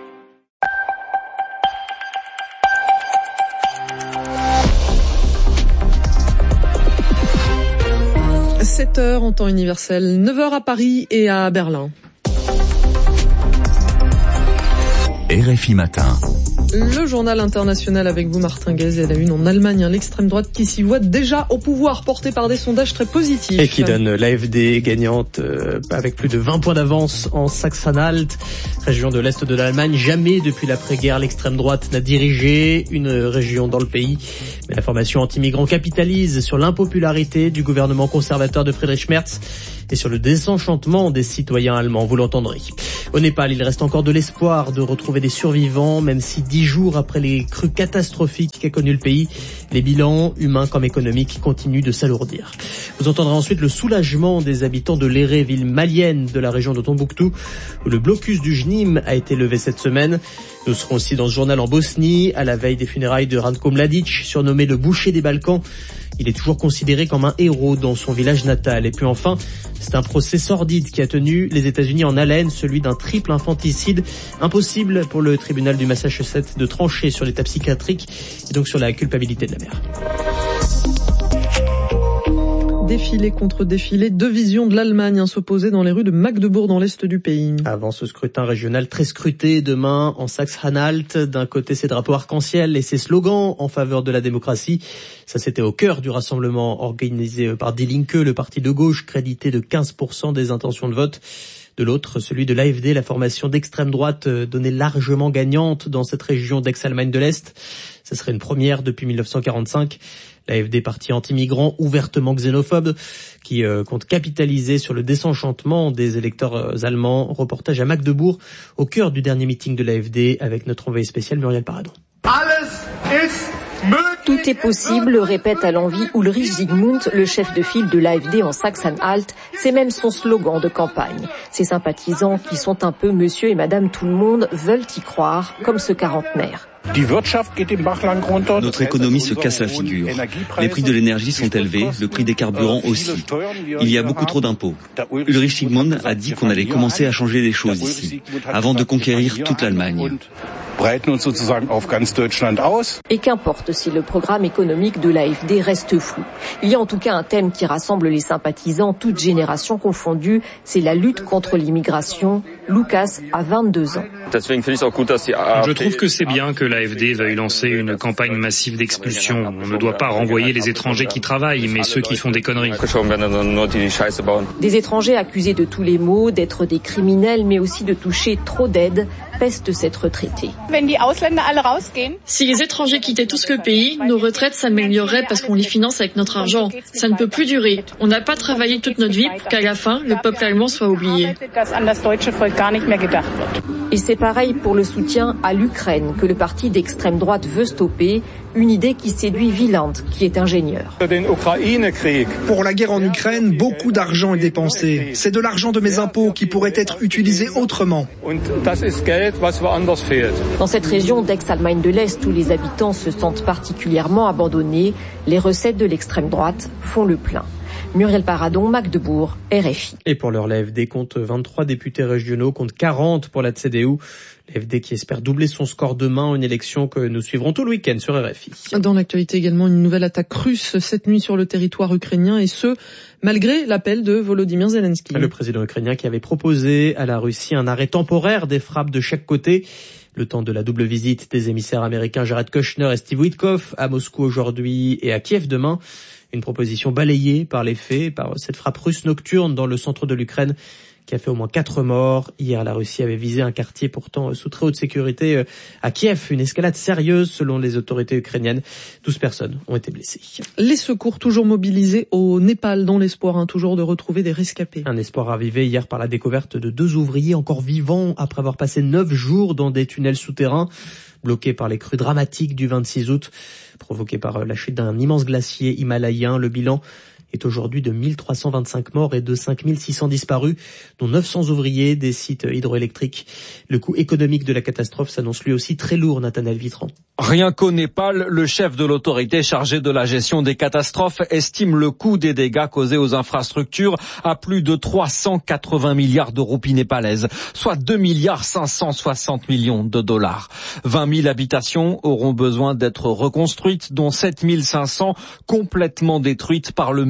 sept heures en temps universel, neuf heures à Paris et à Berlin. R F I Matin. Le journal international avec vous, Martin Guez, et la une en Allemagne, hein, l'extrême droite qui s'y voit déjà au pouvoir, porté par des sondages très positifs. Et qui donne l'A F D gagnante euh, avec plus de vingt points d'avance en Sachsen-Anhalt, région de l'Est de l'Allemagne. Jamais depuis l'après-guerre, l'extrême droite n'a dirigé une région dans le pays. Mais la formation anti-migrants capitalise sur l'impopularité du gouvernement conservateur de Friedrich Merz et sur le désenchantement des citoyens allemands, vous l'entendrez. Au Népal, il reste encore de l'espoir de retrouver des survivants, même si dix jours après les crues catastrophiques qu'a connu le pays, les bilans, humains comme économiques, continuent de s'alourdir. Vous entendrez ensuite le soulagement des habitants de Léré, ville malienne de la région de Tombouctou, où le blocus du J N I M a été levé cette semaine. Nous serons aussi dans ce journal en Bosnie, à la veille des funérailles de Ranko Mladic, surnommé le boucher des Balkans. Il est toujours considéré comme un héros dans son village natal. Et puis enfin, c'est un procès sordide qui a tenu les États-Unis en haleine, celui d'un triple infanticide. Impossible pour le tribunal du Massachusetts de trancher sur l'état psychiatrique et donc sur la culpabilité de la mère. Défilé contre défilé, deux visions de l'Allemagne hein, s'opposaient dans les rues de Magdebourg dans l'est du pays. Avant ce scrutin régional très scruté demain en Sachsen-Anhalt, d'un côté ses drapeaux arc-en-ciel et ses slogans en faveur de la démocratie. Ça c'était au cœur du rassemblement organisé par Die Linke, le parti de gauche crédité de quinze pour cent des intentions de vote. De l'autre, celui de l'A F D, la formation d'extrême droite donnée largement gagnante dans cette région d'ex-Allemagne de l'Est. Ce serait une première depuis mille neuf cent quarante-cinq. L'A F D, parti anti-migrant, ouvertement xénophobe, qui euh, compte capitaliser sur le désenchantement des électeurs euh, allemands. Reportage à Magdebourg, au cœur du dernier meeting de l'A F D, avec notre envoyé spécial Muriel Paradon. Tout est possible, répète à l'envi Ulrich Zygmunt, le chef de file de l'A F D en Sachsen-Anhalt. C'est même son slogan de campagne. Ses sympathisants, qui sont un peu monsieur et madame tout le monde, veulent y croire, comme ce quarantenaire. Notre économie se casse la figure. Les prix de l'énergie sont élevés, le prix des carburants aussi. Il y a beaucoup trop d'impôts. Ulrich Zygmunt a dit qu'on allait commencer à changer les choses ici, avant de conquérir toute l'Allemagne. Et qu'importe si le programme économique de l'A F D reste flou. Il y a en tout cas un thème qui rassemble les sympathisants, toutes générations confondues, c'est la lutte contre l'immigration. Lucas a vingt-deux ans. Je trouve que c'est bien que l'A F D veuille lancer une campagne massive d'expulsion. On ne doit pas renvoyer les étrangers qui travaillent, mais ceux qui font des conneries. Des étrangers accusés de tous les maux, d'être des criminels, mais aussi de toucher trop d'aides, peste cette retraitée. Si les étrangers quittaient tous le pays, nos retraites s'amélioreraient parce qu'on les finance avec notre argent. Ça ne peut plus durer. On n'a pas travaillé toute notre vie pour qu'à la fin, le peuple allemand soit oublié. Et c'est pareil pour le soutien à l'Ukraine que le parti d'extrême droite veut stopper, une idée qui séduit Wieland, qui est ingénieur. Pour la guerre en Ukraine, beaucoup d'argent est dépensé. C'est de l'argent de mes impôts qui pourrait être utilisé autrement. Dans cette région d'ex-Allemagne de l'Est où les habitants se sentent particulièrement abandonnés, les recettes de l'extrême droite font le plein. Muriel Paradon, Magdebourg, R F I. Et pour l'heure, l'A F D compte vingt-trois députés régionaux, compte quarante pour la C D U. L'A F D qui espère doubler son score demain, une élection que nous suivrons tout le week-end sur R F I. Dans l'actualité également, une nouvelle attaque russe cette nuit sur le territoire ukrainien, et ce, malgré l'appel de Volodymyr Zelensky. Le président ukrainien qui avait proposé à la Russie un arrêt temporaire des frappes de chaque côté. Le temps de la double visite des émissaires américains Jared Kushner et Steve Witkoff à Moscou aujourd'hui et à Kiev demain. Une proposition balayée par les faits, par cette frappe russe nocturne dans le centre de l'Ukraine qui a fait au moins quatre morts. Hier, la Russie avait visé un quartier pourtant sous très haute sécurité à Kiev. Une escalade sérieuse selon les autorités ukrainiennes. douze personnes ont été blessées. Les secours toujours mobilisés au Népal dans l'espoir hein, toujours de retrouver des rescapés. Un espoir ravivé hier par la découverte de deux ouvriers encore vivants après avoir passé neuf jours dans des tunnels souterrains bloqués par les crues dramatiques du vingt-six août, provoquées par la chute d'un immense glacier himalayen. Le bilan est aujourd'hui de mille trois cent vingt-cinq morts et de cinq mille six cents disparus, dont neuf cents ouvriers des sites hydroélectriques. Le coût économique de la catastrophe s'annonce lui aussi très lourd, Nathanaël Vitran. Rien qu'au Népal, le chef de l'autorité chargée de la gestion des catastrophes estime le coût des dégâts causés aux infrastructures à plus de trois cent quatre-vingts milliards de roupies népalaises, soit deux milliards cinq cent soixante millions de dollars. vingt mille habitations auront besoin d'être reconstruites, dont sept mille cinq cents complètement détruites par le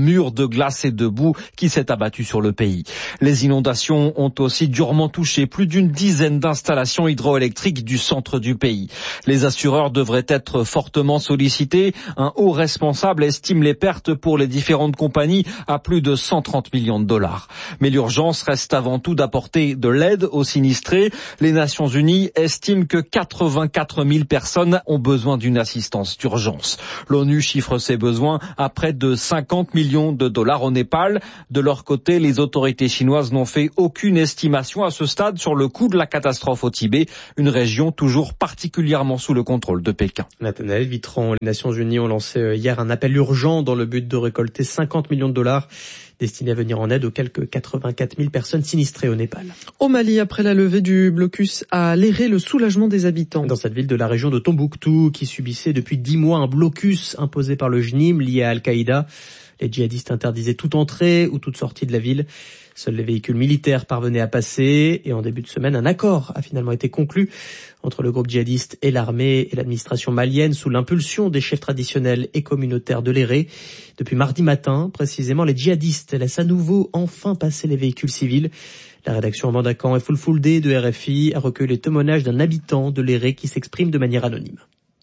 mur de glace et de boue qui s'est abattu sur le pays. Les inondations ont aussi durement touché plus d'une dizaine d'installations hydroélectriques du centre du pays. Les assureurs devraient être fortement sollicités. Un haut responsable estime les pertes pour les différentes compagnies à plus de cent trente millions de dollars. Mais l'urgence reste avant tout d'apporter de l'aide aux sinistrés. Les Nations Unies estiment que quatre-vingt-quatre mille personnes ont besoin d'une assistance d'urgence. L'ONU chiffre ses besoins à près de cinquante millions de dollars au Népal. De leur côté, les autorités chinoises n'ont fait aucune estimation à ce stade sur le coût de la catastrophe au Tibet, une région toujours particulièrement sous le contrôle de Pékin. Nathanaël Vitran, les Nations Unies ont lancé hier un appel urgent dans le but de récolter cinquante millions de dollars destinés à venir en aide aux quelques quatre-vingt-quatre mille personnes sinistrées au Népal. Au Mali, après la levée du blocus à Léré, le soulagement des habitants. Dans cette ville de la région de Tombouctou, qui subissait depuis dix mois un blocus imposé par le J N I M lié à Al-Qaïda, les djihadistes interdisaient toute entrée ou toute sortie de la ville. Seuls les véhicules militaires parvenaient à passer et en début de semaine, un accord a finalement été conclu entre le groupe djihadiste et l'armée et l'administration malienne sous l'impulsion des chefs traditionnels et communautaires de l'Éré. Depuis mardi matin, précisément, les djihadistes laissent à nouveau enfin passer les véhicules civils. La rédaction Mandakan et Fulfulde de R F I a recueilli les témoignages d'un habitant de l'Éré qui s'exprime de manière anonyme.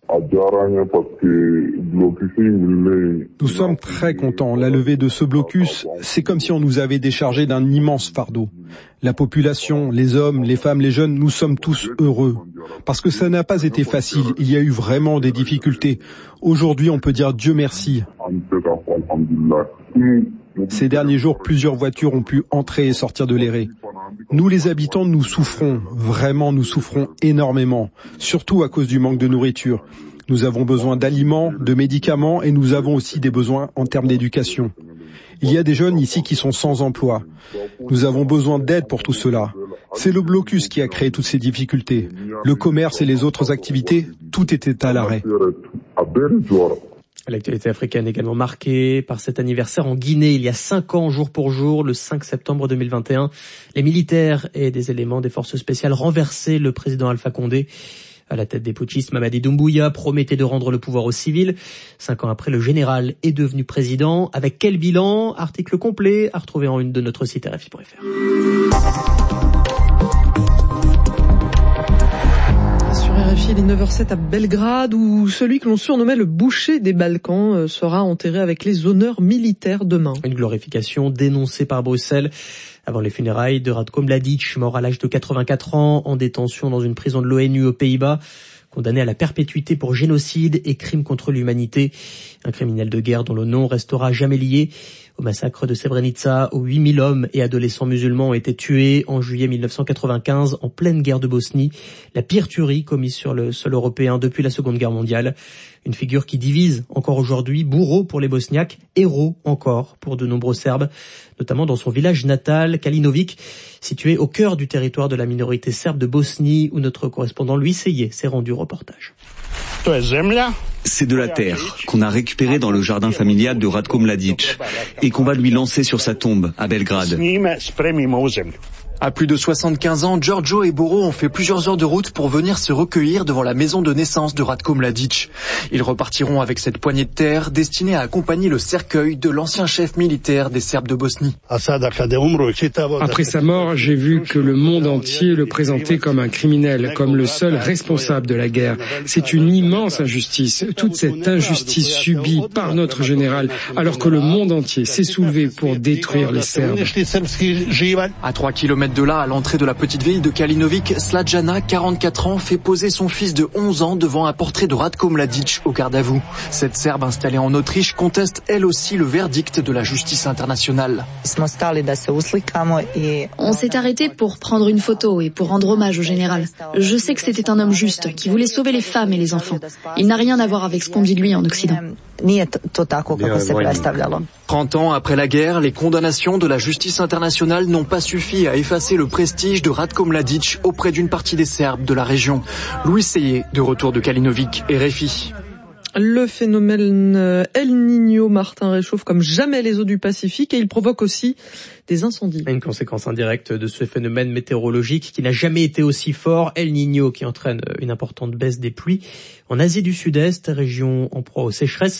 Nous sommes très contents. La levée de ce blocus, c'est comme si on nous avait déchargé d'un immense fardeau. La population, les hommes, les femmes, les jeunes, nous sommes tous heureux. Parce que ça n'a pas été facile. Il y a eu vraiment des difficultés. Aujourd'hui, on peut dire Dieu merci. Ces derniers jours, plusieurs voitures ont pu entrer et sortir de l'Éré. Nous, les habitants, nous souffrons. Vraiment, nous souffrons énormément. Surtout à cause du manque de nourriture. Nous avons besoin d'aliments, de médicaments et nous avons aussi des besoins en termes d'éducation. Il y a des jeunes ici qui sont sans emploi. Nous avons besoin d'aide pour tout cela. C'est le blocus qui a créé toutes ces difficultés. Le commerce et les autres activités, tout était à l'arrêt. L'actualité africaine est également marquée par cet anniversaire en Guinée. Il y a cinq ans, jour pour jour, le cinq septembre deux mille vingt et un, les militaires et des éléments des forces spéciales renversaient le président Alpha Condé. À la tête des putschistes, Mamadi Doumbouya promettait de rendre le pouvoir aux civils. Cinq ans après, le général est devenu président. Avec quel bilan? Article complet à retrouver en une de notre site R F I point F R. R F I, il est neuf heures zéro sept à Belgrade, où celui que l'on surnommait le boucher des Balkans sera enterré avec les honneurs militaires demain. Une glorification dénoncée par Bruxelles avant les funérailles de Ratko Mladic, mort à l'âge de quatre-vingt-quatre ans, en détention dans une prison de l'ONU aux Pays-Bas, condamné à la perpétuité pour génocide et crime contre l'humanité. Un criminel de guerre dont le nom restera jamais lié au massacre de Srebrenica, où huit mille hommes et adolescents musulmans ont été tués en juillet mille neuf cent quatre-vingt-quinze en pleine guerre de Bosnie. La pire tuerie commise sur le sol européen depuis la Seconde Guerre mondiale. Une figure qui divise encore aujourd'hui, bourreau pour les Bosniaques, héros encore pour de nombreux Serbes, notamment dans son village natal, Kalinovic, situé au cœur du territoire de la minorité serbe de Bosnie, où notre correspondant Louis Seyé s'est rendu reportage. C'est de la terre qu'on a récupérée dans le jardin familial de Ratko Mladic et qu'on va lui lancer sur sa tombe à Belgrade. À plus de soixante-quinze ans, Giorgio et Boro ont fait plusieurs heures de route pour venir se recueillir devant la maison de naissance de Ratko Mladic. Ils repartiront avec cette poignée de terre destinée à accompagner le cercueil de l'ancien chef militaire des Serbes de Bosnie. Après sa mort, j'ai vu que le monde entier le présentait comme un criminel, comme le seul responsable de la guerre. C'est une immense injustice, toute cette injustice subie par notre général, alors que le monde entier s'est soulevé pour détruire les Serbes. À trois kilomètres de là, à l'entrée de la petite ville de Kalinovic, Sladjana, quarante-quatre ans, fait poser son fils de onze ans devant un portrait de Ratko Mladic au garde à vous. Cette Serbe installée en Autriche conteste elle aussi le verdict de la justice internationale. On s'est arrêté pour prendre une photo et pour rendre hommage au général. Je sais que c'était un homme juste, qui voulait sauver les femmes et les enfants. Il n'a rien à voir avec ce qu'on dit de lui en Occident. trente ans après la guerre, les condamnations de la justice internationale n'ont pas suffi à effacer le prestige de Ratko Mladic auprès d'une partie des Serbes de la région. Louis Seyé, de retour de Kalinovic, R F I. Le phénomène El Niño, Martin, réchauffe comme jamais les eaux du Pacifique et il provoque aussi des incendies. Une conséquence indirecte de ce phénomène météorologique qui n'a jamais été aussi fort, El Niño, qui entraîne une importante baisse des pluies en Asie du Sud-Est, région en proie aux sécheresses.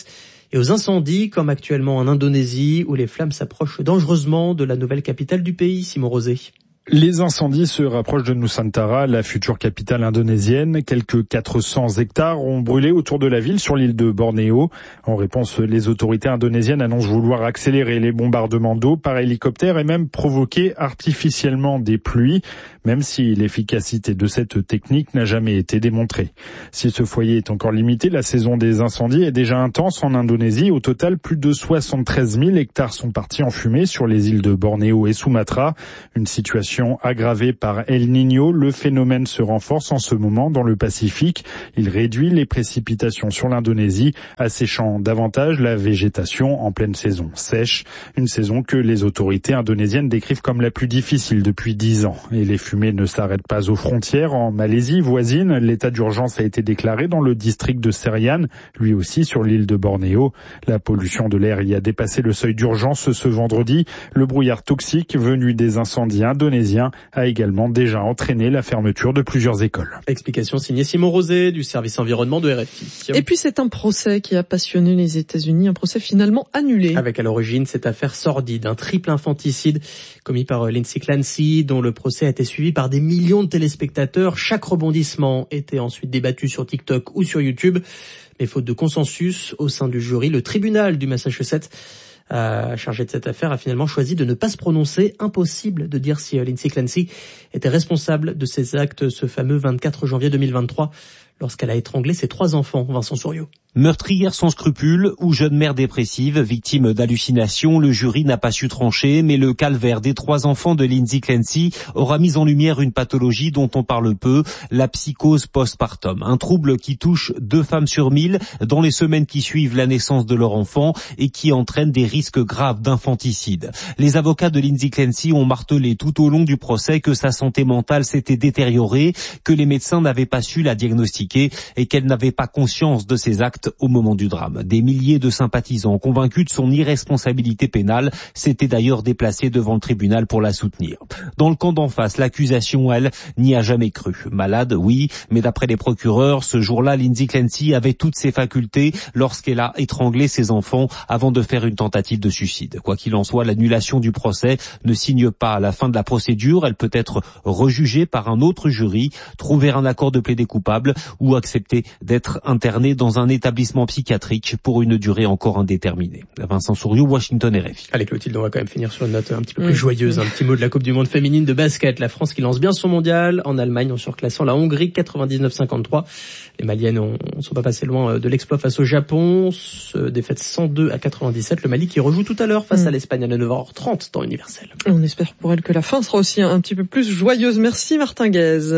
et aux incendies, comme actuellement en Indonésie, où les flammes s'approchent dangereusement de la nouvelle capitale du pays, Simon Rosé. Les incendies se rapprochent de Nusantara, la future capitale indonésienne. Quelques quatre cents hectares ont brûlé autour de la ville sur l'île de Bornéo. En réponse, les autorités indonésiennes annoncent vouloir accélérer les bombardements d'eau par hélicoptère et même provoquer artificiellement des pluies, même si l'efficacité de cette technique n'a jamais été démontrée. Si ce foyer est encore limité, la saison des incendies est déjà intense en Indonésie. Au total, plus de soixante-treize mille hectares sont partis en fumée sur les îles de Bornéo et Sumatra. Une situation aggravée par El Niño, le phénomène se renforce en ce moment dans le Pacifique. Il réduit les précipitations sur l'Indonésie, asséchant davantage la végétation en pleine saison sèche. Une saison que les autorités indonésiennes décrivent comme la plus difficile depuis dix ans. Et les fumées ne s'arrêtent pas aux frontières. En Malaisie voisine, l'état d'urgence a été déclaré dans le district de Serian, lui aussi sur l'île de Bornéo. La pollution de l'air y a dépassé le seuil d'urgence ce vendredi. Le brouillard toxique venu des incendies indonésiens a également déjà entraîné la fermeture de plusieurs écoles. Explication signée Simon Rosé du service environnement de R F I. Et puis c'est un procès qui a passionné les États-Unis, un procès finalement annulé. Avec à l'origine cette affaire sordide, un triple infanticide commis par Lindsay Clancy, dont le procès a été suivi par des millions de téléspectateurs. Chaque rebondissement était ensuite débattu sur TikTok ou sur YouTube. Mais faute de consensus au sein du jury, le tribunal du Massachusetts Euh, chargé de cette affaire, a finalement choisi de ne pas se prononcer. Impossible de dire si euh, Lindsay Clancy était responsable de ces actes ce fameux vingt-quatre janvier deux mille vingt-trois, lorsqu'elle a étranglé ses trois enfants. Vincent Souriau. Meurtrière sans scrupules ou jeune mère dépressive, victime d'hallucinations, le jury n'a pas su trancher, mais le calvaire des trois enfants de Lindsay Clancy aura mis en lumière une pathologie dont on parle peu, la psychose postpartum. Un trouble qui touche deux femmes sur mille dans les semaines qui suivent la naissance de leur enfant et qui entraîne des risques graves d'infanticide. Les avocats de Lindsay Clancy ont martelé tout au long du procès que sa santé mentale s'était détériorée, que les médecins n'avaient pas su la diagnostiquer et qu'elle n'avait pas conscience de ses actes au moment du drame. Des milliers de sympathisants convaincus de son irresponsabilité pénale s'étaient d'ailleurs déplacés devant le tribunal pour la soutenir. Dans le camp d'en face, l'accusation, elle, n'y a jamais cru. Malade, oui, mais d'après les procureurs, ce jour-là, Lindsay Clancy avait toutes ses facultés lorsqu'elle a étranglé ses enfants avant de faire une tentative de suicide. Quoi qu'il en soit, l'annulation du procès ne signe pas à la fin de la procédure. Elle peut être rejugée par un autre jury, trouver un accord de plaider coupable ou accepter d'être internée dans un établissement psychiatrique pour une durée encore indéterminée. Vincent Souriau, Washington, R F I. Allez Clotilde, on va quand même finir sur une note un petit peu plus mmh. joyeuse. Un petit mot de la Coupe du Monde féminine de basket. La France qui lance bien son mondial en Allemagne en surclassant la Hongrie quatre-vingt-dix-neuf à cinquante-trois. Les Maliennes ne sont pas passées loin de l'exploit face au Japon. Défaite cent deux à quatre-vingt-dix-sept. Le Mali qui rejoue tout à l'heure face mmh. à l'Espagne à neuf heures trente dans Universel. On espère pour elle que la fin sera aussi un petit peu plus joyeuse. Merci Martin Guez.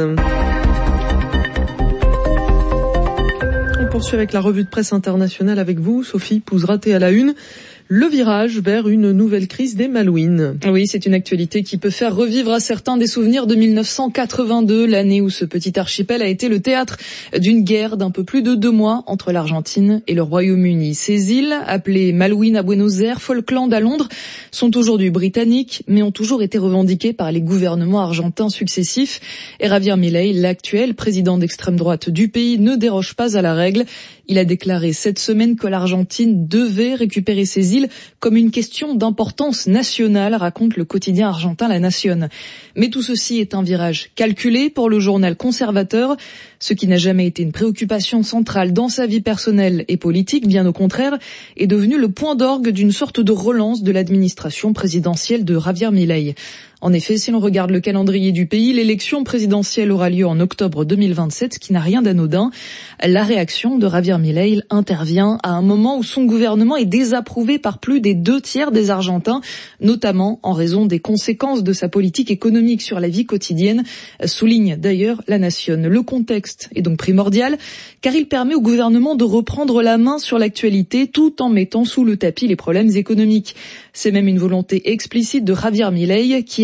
On poursuit avec la revue de presse internationale avec vous, Sophie Pouzraté à la une. Le virage vers une nouvelle crise des Malouines. Oui, c'est une actualité qui peut faire revivre à certains des souvenirs de mille neuf cent quatre-vingt-deux, l'année où ce petit archipel a été le théâtre d'une guerre d'un peu plus de deux mois entre l'Argentine et le Royaume-Uni. Ces îles, appelées Malouines à Buenos Aires, Falkland à Londres, sont aujourd'hui britanniques, mais ont toujours été revendiquées par les gouvernements argentins successifs. Et Javier Milei, l'actuel président d'extrême droite du pays, ne déroge pas à la règle. Il a déclaré cette semaine que l'Argentine devait récupérer ces îles comme une question d'importance nationale, raconte le quotidien argentin La Nación. Mais tout ceci est un virage calculé pour le journal conservateur. Ce qui n'a jamais été une préoccupation centrale dans sa vie personnelle et politique, bien au contraire, est devenu le point d'orgue d'une sorte de relance de l'administration présidentielle de Javier Milei. En effet, si l'on regarde le calendrier du pays, l'élection présidentielle aura lieu en octobre deux mille vingt-sept, ce qui n'a rien d'anodin. La réaction de Javier Milei intervient à un moment où son gouvernement est désapprouvé par plus des deux tiers des Argentins, notamment en raison des conséquences de sa politique économique sur la vie quotidienne, souligne d'ailleurs La Nación. Le contexte est donc primordial, car il permet au gouvernement de reprendre la main sur l'actualité tout en mettant sous le tapis les problèmes économiques. C'est même une volonté explicite de Javier Milei, qui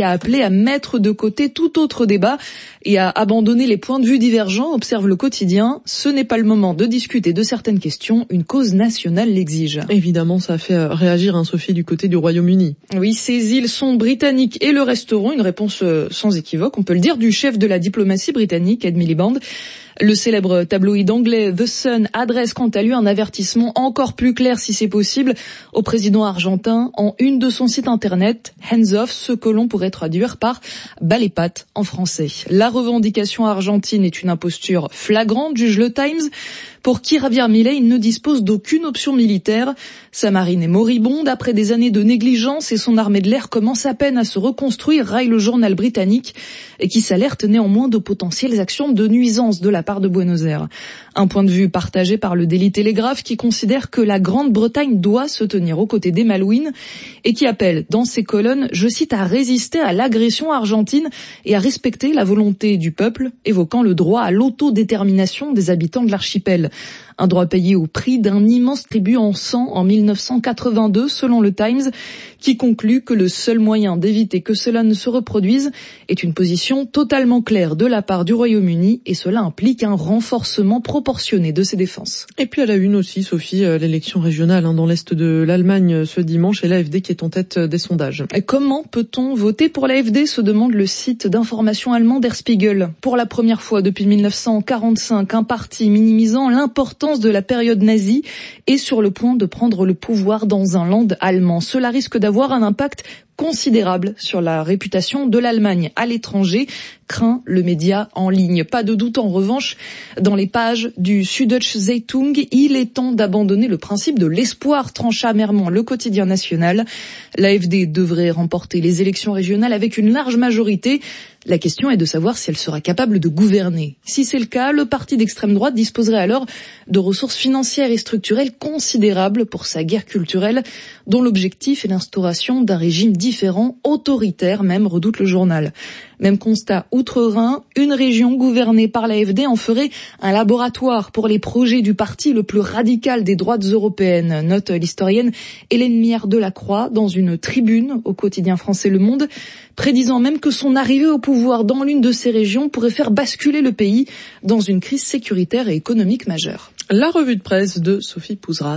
a appelé à mettre de côté tout autre débat et à abandonner les points de vue divergents, observe le quotidien. Ce n'est pas le moment de discuter de certaines questions, une cause nationale l'exige. Évidemment, ça a fait réagir, hein, Sophie, du côté du Royaume-Uni. Oui, ces îles sont britanniques et le resteront, une réponse sans équivoque, on peut le dire, du chef de la diplomatie britannique, Ed Miliband. Le célèbre tabloïd anglais The Sun adresse quant à lui un avertissement encore plus clair, si c'est possible, au président argentin en une de son site internet, hands off, ce que l'on pourrait traduire par bas les pattes en français. La revendication argentine est une imposture flagrante, juge le Times. Pour qui Javier Milei ne dispose d'aucune option militaire. Sa marine est moribonde après des années de négligence et son armée de l'air commence à peine à se reconstruire, raille le journal britannique, et qui s'alerte néanmoins de potentielles actions de nuisance de la part de Buenos Aires. Un point de vue partagé par le Daily Telegraph qui considère que la Grande-Bretagne doit se tenir aux côtés des Malouines et qui appelle dans ses colonnes, je cite, à résister à l'agression argentine et à respecter la volonté du peuple, évoquant le droit à l'autodétermination des habitants de l'archipel. Un droit payé au prix d'un immense tribut en sang en mille neuf cent quatre-vingt-deux, selon le Times, qui conclut que le seul moyen d'éviter que cela ne se reproduise est une position totalement claire de la part du Royaume-Uni, et cela implique un renforcement proportionné de ses défenses. Et puis à la une aussi, Sophie, l'élection régionale hein, dans l'est de l'Allemagne ce dimanche, et l'A F D qui est en tête des sondages. Et comment peut-on voter pour l'A F D, se demande le site d'information allemand Der Spiegel. Pour la première fois depuis mille neuf cent quarante-cinq, un parti minimisant l'importance de la période nazie est sur le point de prendre le pouvoir dans un land allemand. Cela risque d'avoir un impact considérable sur la réputation de l'Allemagne à l'étranger, craint le média en ligne. Pas de doute en revanche, dans les pages du Süddeutsche Zeitung, il est temps d'abandonner le principe de l'espoir, trancha amèrement le quotidien national. L'A F D devrait remporter les élections régionales avec une large majorité. La question est de savoir si elle sera capable de gouverner. Si c'est le cas, le parti d'extrême droite disposerait alors de ressources financières et structurelles considérables pour sa guerre culturelle, dont l'objectif est l'instauration d'un régime différent, autoritaire même, redoute le journal. Même constat outre-Rhin, une région gouvernée par l'A F D en ferait un laboratoire pour les projets du parti le plus radical des droites européennes, note l'historienne Hélène Mière Delacroix dans une tribune au quotidien français Le Monde, prédisant même que son arrivée au pouvoir dans l'une de ces régions pourrait faire basculer le pays dans une crise sécuritaire et économique majeure. La revue de presse de Sophie Pouzrat.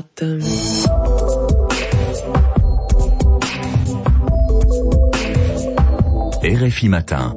R F I Matin.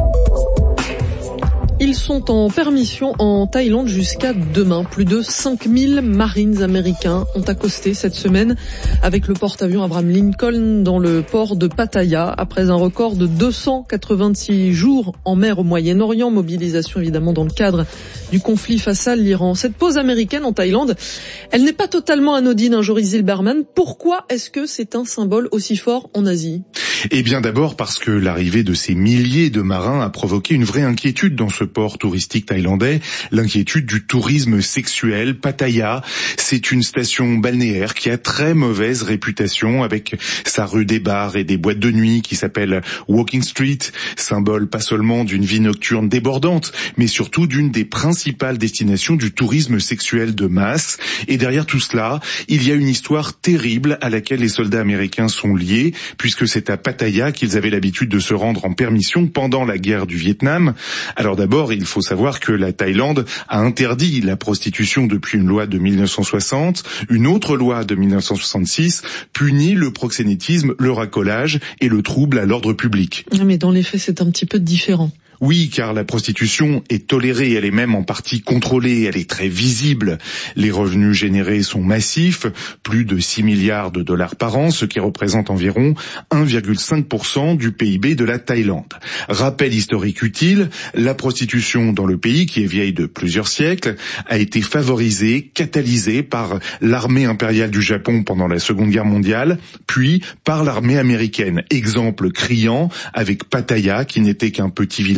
Ils sont en permission en Thaïlande jusqu'à demain. Plus de cinq mille marines américains ont accosté cette semaine avec le porte-avions Abraham Lincoln dans le port de Pattaya après un record de deux cent quatre-vingt-six jours en mer au Moyen-Orient. Mobilisation évidemment dans le cadre du conflit face à l'Iran. Cette pause américaine en Thaïlande, elle n'est pas totalement anodine, hein, Joris Zilberman. Pourquoi est-ce que c'est un symbole aussi fort en Asie ? Eh bien d'abord parce que l'arrivée de ces milliers de marins a provoqué une vraie inquiétude dans ce port touristique thaïlandais, l'inquiétude du tourisme sexuel. Pattaya, c'est une station balnéaire qui a très mauvaise réputation avec sa rue des bars et des boîtes de nuit qui s'appelle Walking Street, symbole pas seulement d'une vie nocturne débordante, mais surtout d'une des principales destinations du tourisme sexuel de masse. Et derrière tout cela, il y a une histoire terrible à laquelle les soldats américains sont liés, puisque c'est à Pattaya qu'ils avaient l'habitude de se rendre en permission pendant la guerre du Vietnam. Alors d'abord, il faut savoir que la Thaïlande a interdit la prostitution depuis une loi de mille neuf cent soixante. Une autre loi de mille neuf cent soixante-six punit le proxénétisme, le racolage et le trouble à l'ordre public. Mais dans les faits, c'est un petit peu différent. Oui, car la prostitution est tolérée, elle est même en partie contrôlée, elle est très visible. Les revenus générés sont massifs, plus de six milliards de dollars par an, ce qui représente environ un virgule cinq pour cent du P I B de la Thaïlande. Rappel historique utile, la prostitution dans le pays, qui est vieille de plusieurs siècles, a été favorisée, catalysée par l'armée impériale du Japon pendant la Seconde Guerre mondiale, puis par l'armée américaine. Exemple criant avec Pattaya, qui n'était qu'un petit village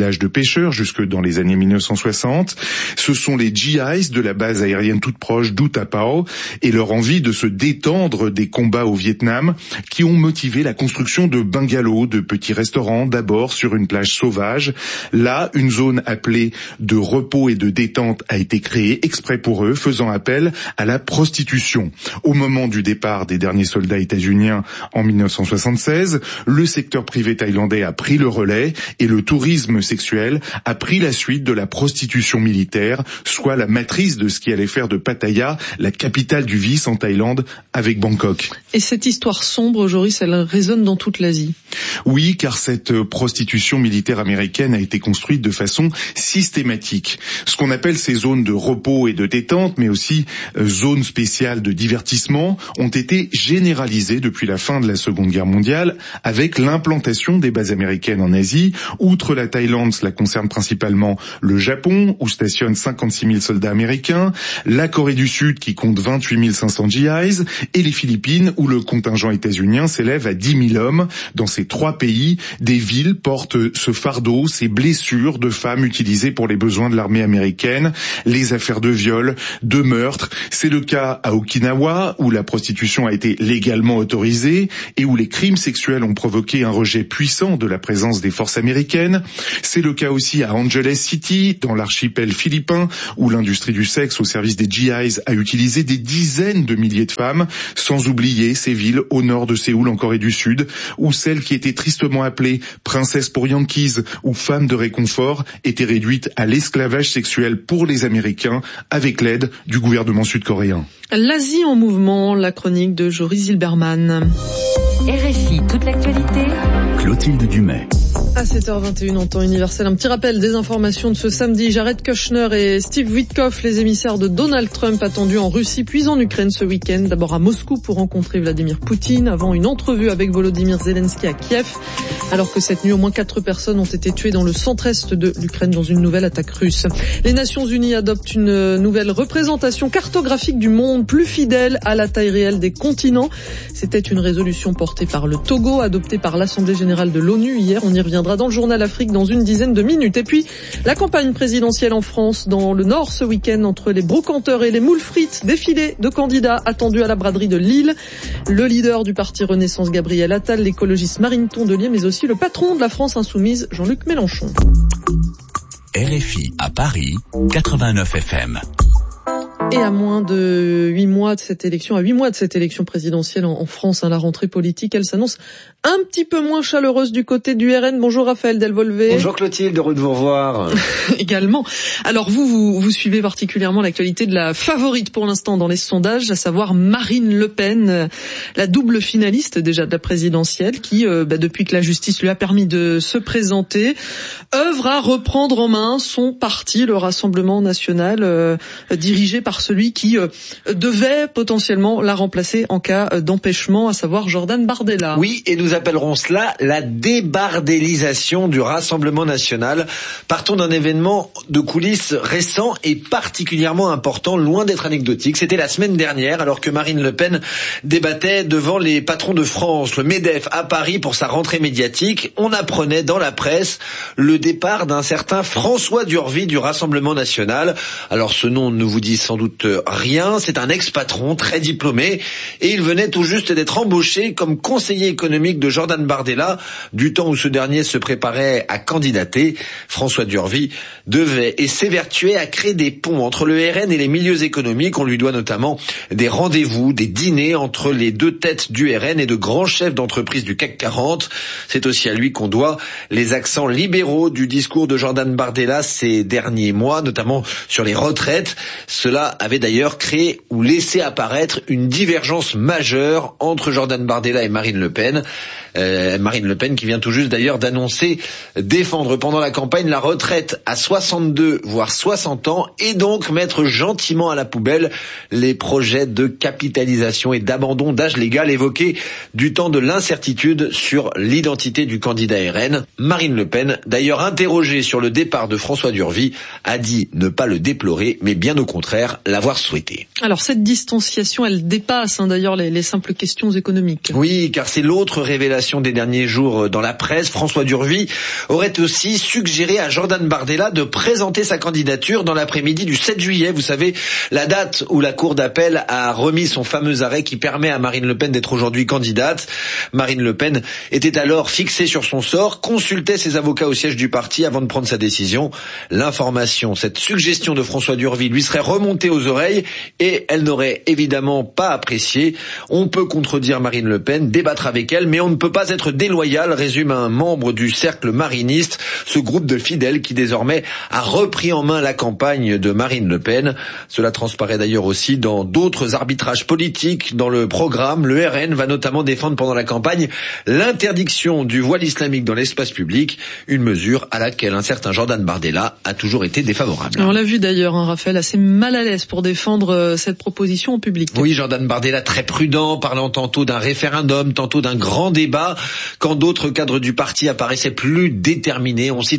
élevage de pêcheurs jusque dans les années mille neuf cent soixante. Ce sont les G Is de la base aérienne toute proche d'Utapao et leur envie de se détendre des combats au Vietnam qui ont motivé la construction de bungalows, de petits restaurants, d'abord sur une plage sauvage. Là, une zone appelée de repos et de détente a été créée exprès pour eux, faisant appel à la prostitution. Au moment du départ des derniers soldats états-uniens en mille neuf cent soixante-seize, le secteur privé thaïlandais a pris le relais et le tourisme sexuel a pris la suite de la prostitution militaire, soit la matrice de ce qui allait faire de Pattaya la capitale du vice en Thaïlande avec Bangkok. Et cette histoire sombre, Joris, elle résonne dans toute l'Asie. Oui, car cette prostitution militaire américaine a été construite de façon systématique. Ce qu'on appelle ces zones de repos et de détente, mais aussi euh, zones spéciales de divertissement, ont été généralisées depuis la fin de la Seconde Guerre mondiale avec l'implantation des bases américaines en Asie. Outre la Thaïlande, cela concerne principalement le Japon, où stationnent cinquante-six mille soldats américains, la Corée du Sud, qui compte vingt-huit mille cinq cents G Is, et les Philippines, où le contingent états-unien s'élève à dix mille hommes. Dans ces trois pays, des villes portent ce fardeau, ces blessures de femmes utilisées pour les besoins de l'armée américaine, les affaires de viol, de meurtre. C'est le cas à Okinawa, où la prostitution a été légalement autorisée et où les crimes sexuels ont provoqué un rejet puissant de la présence des forces américaines. C'est le cas aussi à Angeles City, dans l'archipel philippin, où l'industrie du sexe au service des G Is a utilisé des dizaines de milliers de femmes, sans oublier ces villes au nord de Séoul en Corée du Sud, où celles qui étaient tristement appelées princesses pour Yankees ou femmes de réconfort étaient réduites à l'esclavage sexuel pour les Américains avec l'aide du gouvernement sud-coréen. L'Asie en mouvement, la chronique de Joris Zilberman. R F I, toute l'actualité. Clotilde Dumais. À sept heures vingt et une en temps universel, un petit rappel des informations de ce samedi. Jared Kushner et Steve Witkoff, les émissaires de Donald Trump attendus en Russie puis en Ukraine ce week-end. D'abord à Moscou pour rencontrer Vladimir Poutine avant une entrevue avec Volodymyr Zelensky à Kiev. Alors que cette nuit, au moins quatre personnes ont été tuées dans le centre-est de l'Ukraine dans une nouvelle attaque russe. Les Nations Unies adoptent une nouvelle représentation cartographique du monde plus fidèle à la taille réelle des continents. C'était une résolution portée par le Togo, adoptée par l'Assemblée générale de l'ONU hier. On y reviendra dans le journal Afrique dans une dizaine de minutes. Et puis, la campagne présidentielle en France, dans le Nord ce week-end, entre les brocanteurs et les moules frites, défilé de candidats attendus à la braderie de Lille. Le leader du parti Renaissance, Gabriel Attal, l'écologiste Marine Tondelier, mais aussi le patron de la France Insoumise, Jean-Luc Mélenchon. R F I à Paris, quatre-vingt-neuf F M. Et à moins de huit mois de cette élection, à huit mois de cette élection présidentielle en, en France, hein, la rentrée politique, elle s'annonce un petit peu moins chaleureuse du côté du R N. Bonjour Raphaël Delvolvé. Bonjour Clotilde, heureux de vous revoir. Également. Alors vous, vous, vous suivez particulièrement l'actualité de la favorite pour l'instant dans les sondages, à savoir Marine Le Pen, la double finaliste déjà de la présidentielle, qui, euh, bah, depuis que la justice lui a permis de se présenter, œuvre à reprendre en main son parti, le Rassemblement National, euh, dirigé par celui qui euh, devait potentiellement la remplacer en cas d'empêchement, à savoir Jordan Bardella. Oui, et nous appellerons cela la débardélisation du Rassemblement National. Partons d'un événement de coulisses récent et particulièrement important, loin d'être anecdotique. C'était la semaine dernière, alors que Marine Le Pen débattait devant les patrons de France, le MEDEF, à Paris pour sa rentrée médiatique. On apprenait dans la presse le départ d'un certain François Durvy du Rassemblement National. Alors ce nom ne vous dit sans doute rien, c'est un ex-patron très diplômé et il venait tout juste d'être embauché comme conseiller économique de Jordan Bardella du temps où ce dernier se préparait à candidater. François Durvy devait et s'évertuait à créer des ponts entre le R N et les milieux économiques. On lui doit notamment des rendez-vous, des dîners entre les deux têtes du R N et de grands chefs d'entreprise du C A C quarante. C'est aussi à lui qu'on doit les accents libéraux du discours de Jordan Bardella ces derniers mois, notamment sur les retraites. Cela avait d'ailleurs créé ou laissé apparaître une divergence majeure entre Jordan Bardella et Marine Le Pen. Euh, Marine Le Pen qui vient tout juste d'ailleurs d'annoncer défendre pendant la campagne la retraite à soixante-deux voire soixante ans et donc mettre gentiment à la poubelle les projets de capitalisation et d'abandon d'âge légal évoqués du temps de l'incertitude sur l'identité du candidat R N. Marine Le Pen, d'ailleurs interrogée sur le départ de François Durvy, a dit ne pas le déplorer mais bien au contraire l'avoir souhaité. Alors cette distanciation, elle dépasse hein, d'ailleurs les, les simples questions économiques. Oui, car c'est l'autre révélation des derniers jours dans la presse. François Durvy aurait aussi suggéré à Jordan Bardella de présenter sa candidature dans l'après-midi du sept juillet. Vous savez, la date où la Cour d'appel a remis son fameux arrêt qui permet à Marine Le Pen d'être aujourd'hui candidate. Marine Le Pen était alors fixée sur son sort, consultait ses avocats au siège du parti avant de prendre sa décision. L'information, cette suggestion de François Durvy lui serait remontée aux oreilles et elle n'aurait évidemment pas apprécié. On peut contredire Marine Le Pen, débattre avec elle, mais on ne peut pas être déloyal, résume un membre du cercle mariniste, ce groupe de fidèles qui désormais a repris en main la campagne de Marine Le Pen. Cela transparaît d'ailleurs aussi dans d'autres arbitrages politiques dans le programme. Le R N va notamment défendre pendant la campagne l'interdiction du voile islamique dans l'espace public, une mesure à laquelle un certain Jordan Bardella a toujours été défavorable. On l'a vu d'ailleurs, hein, Raphaël, assez mal à l'aise pour défendre euh, cette proposition en public. Oui, Jordan Bardella très prudent, parlant tantôt d'un référendum, tantôt d'un grand débat, quand d'autres cadres du parti apparaissaient plus déterminés. On cite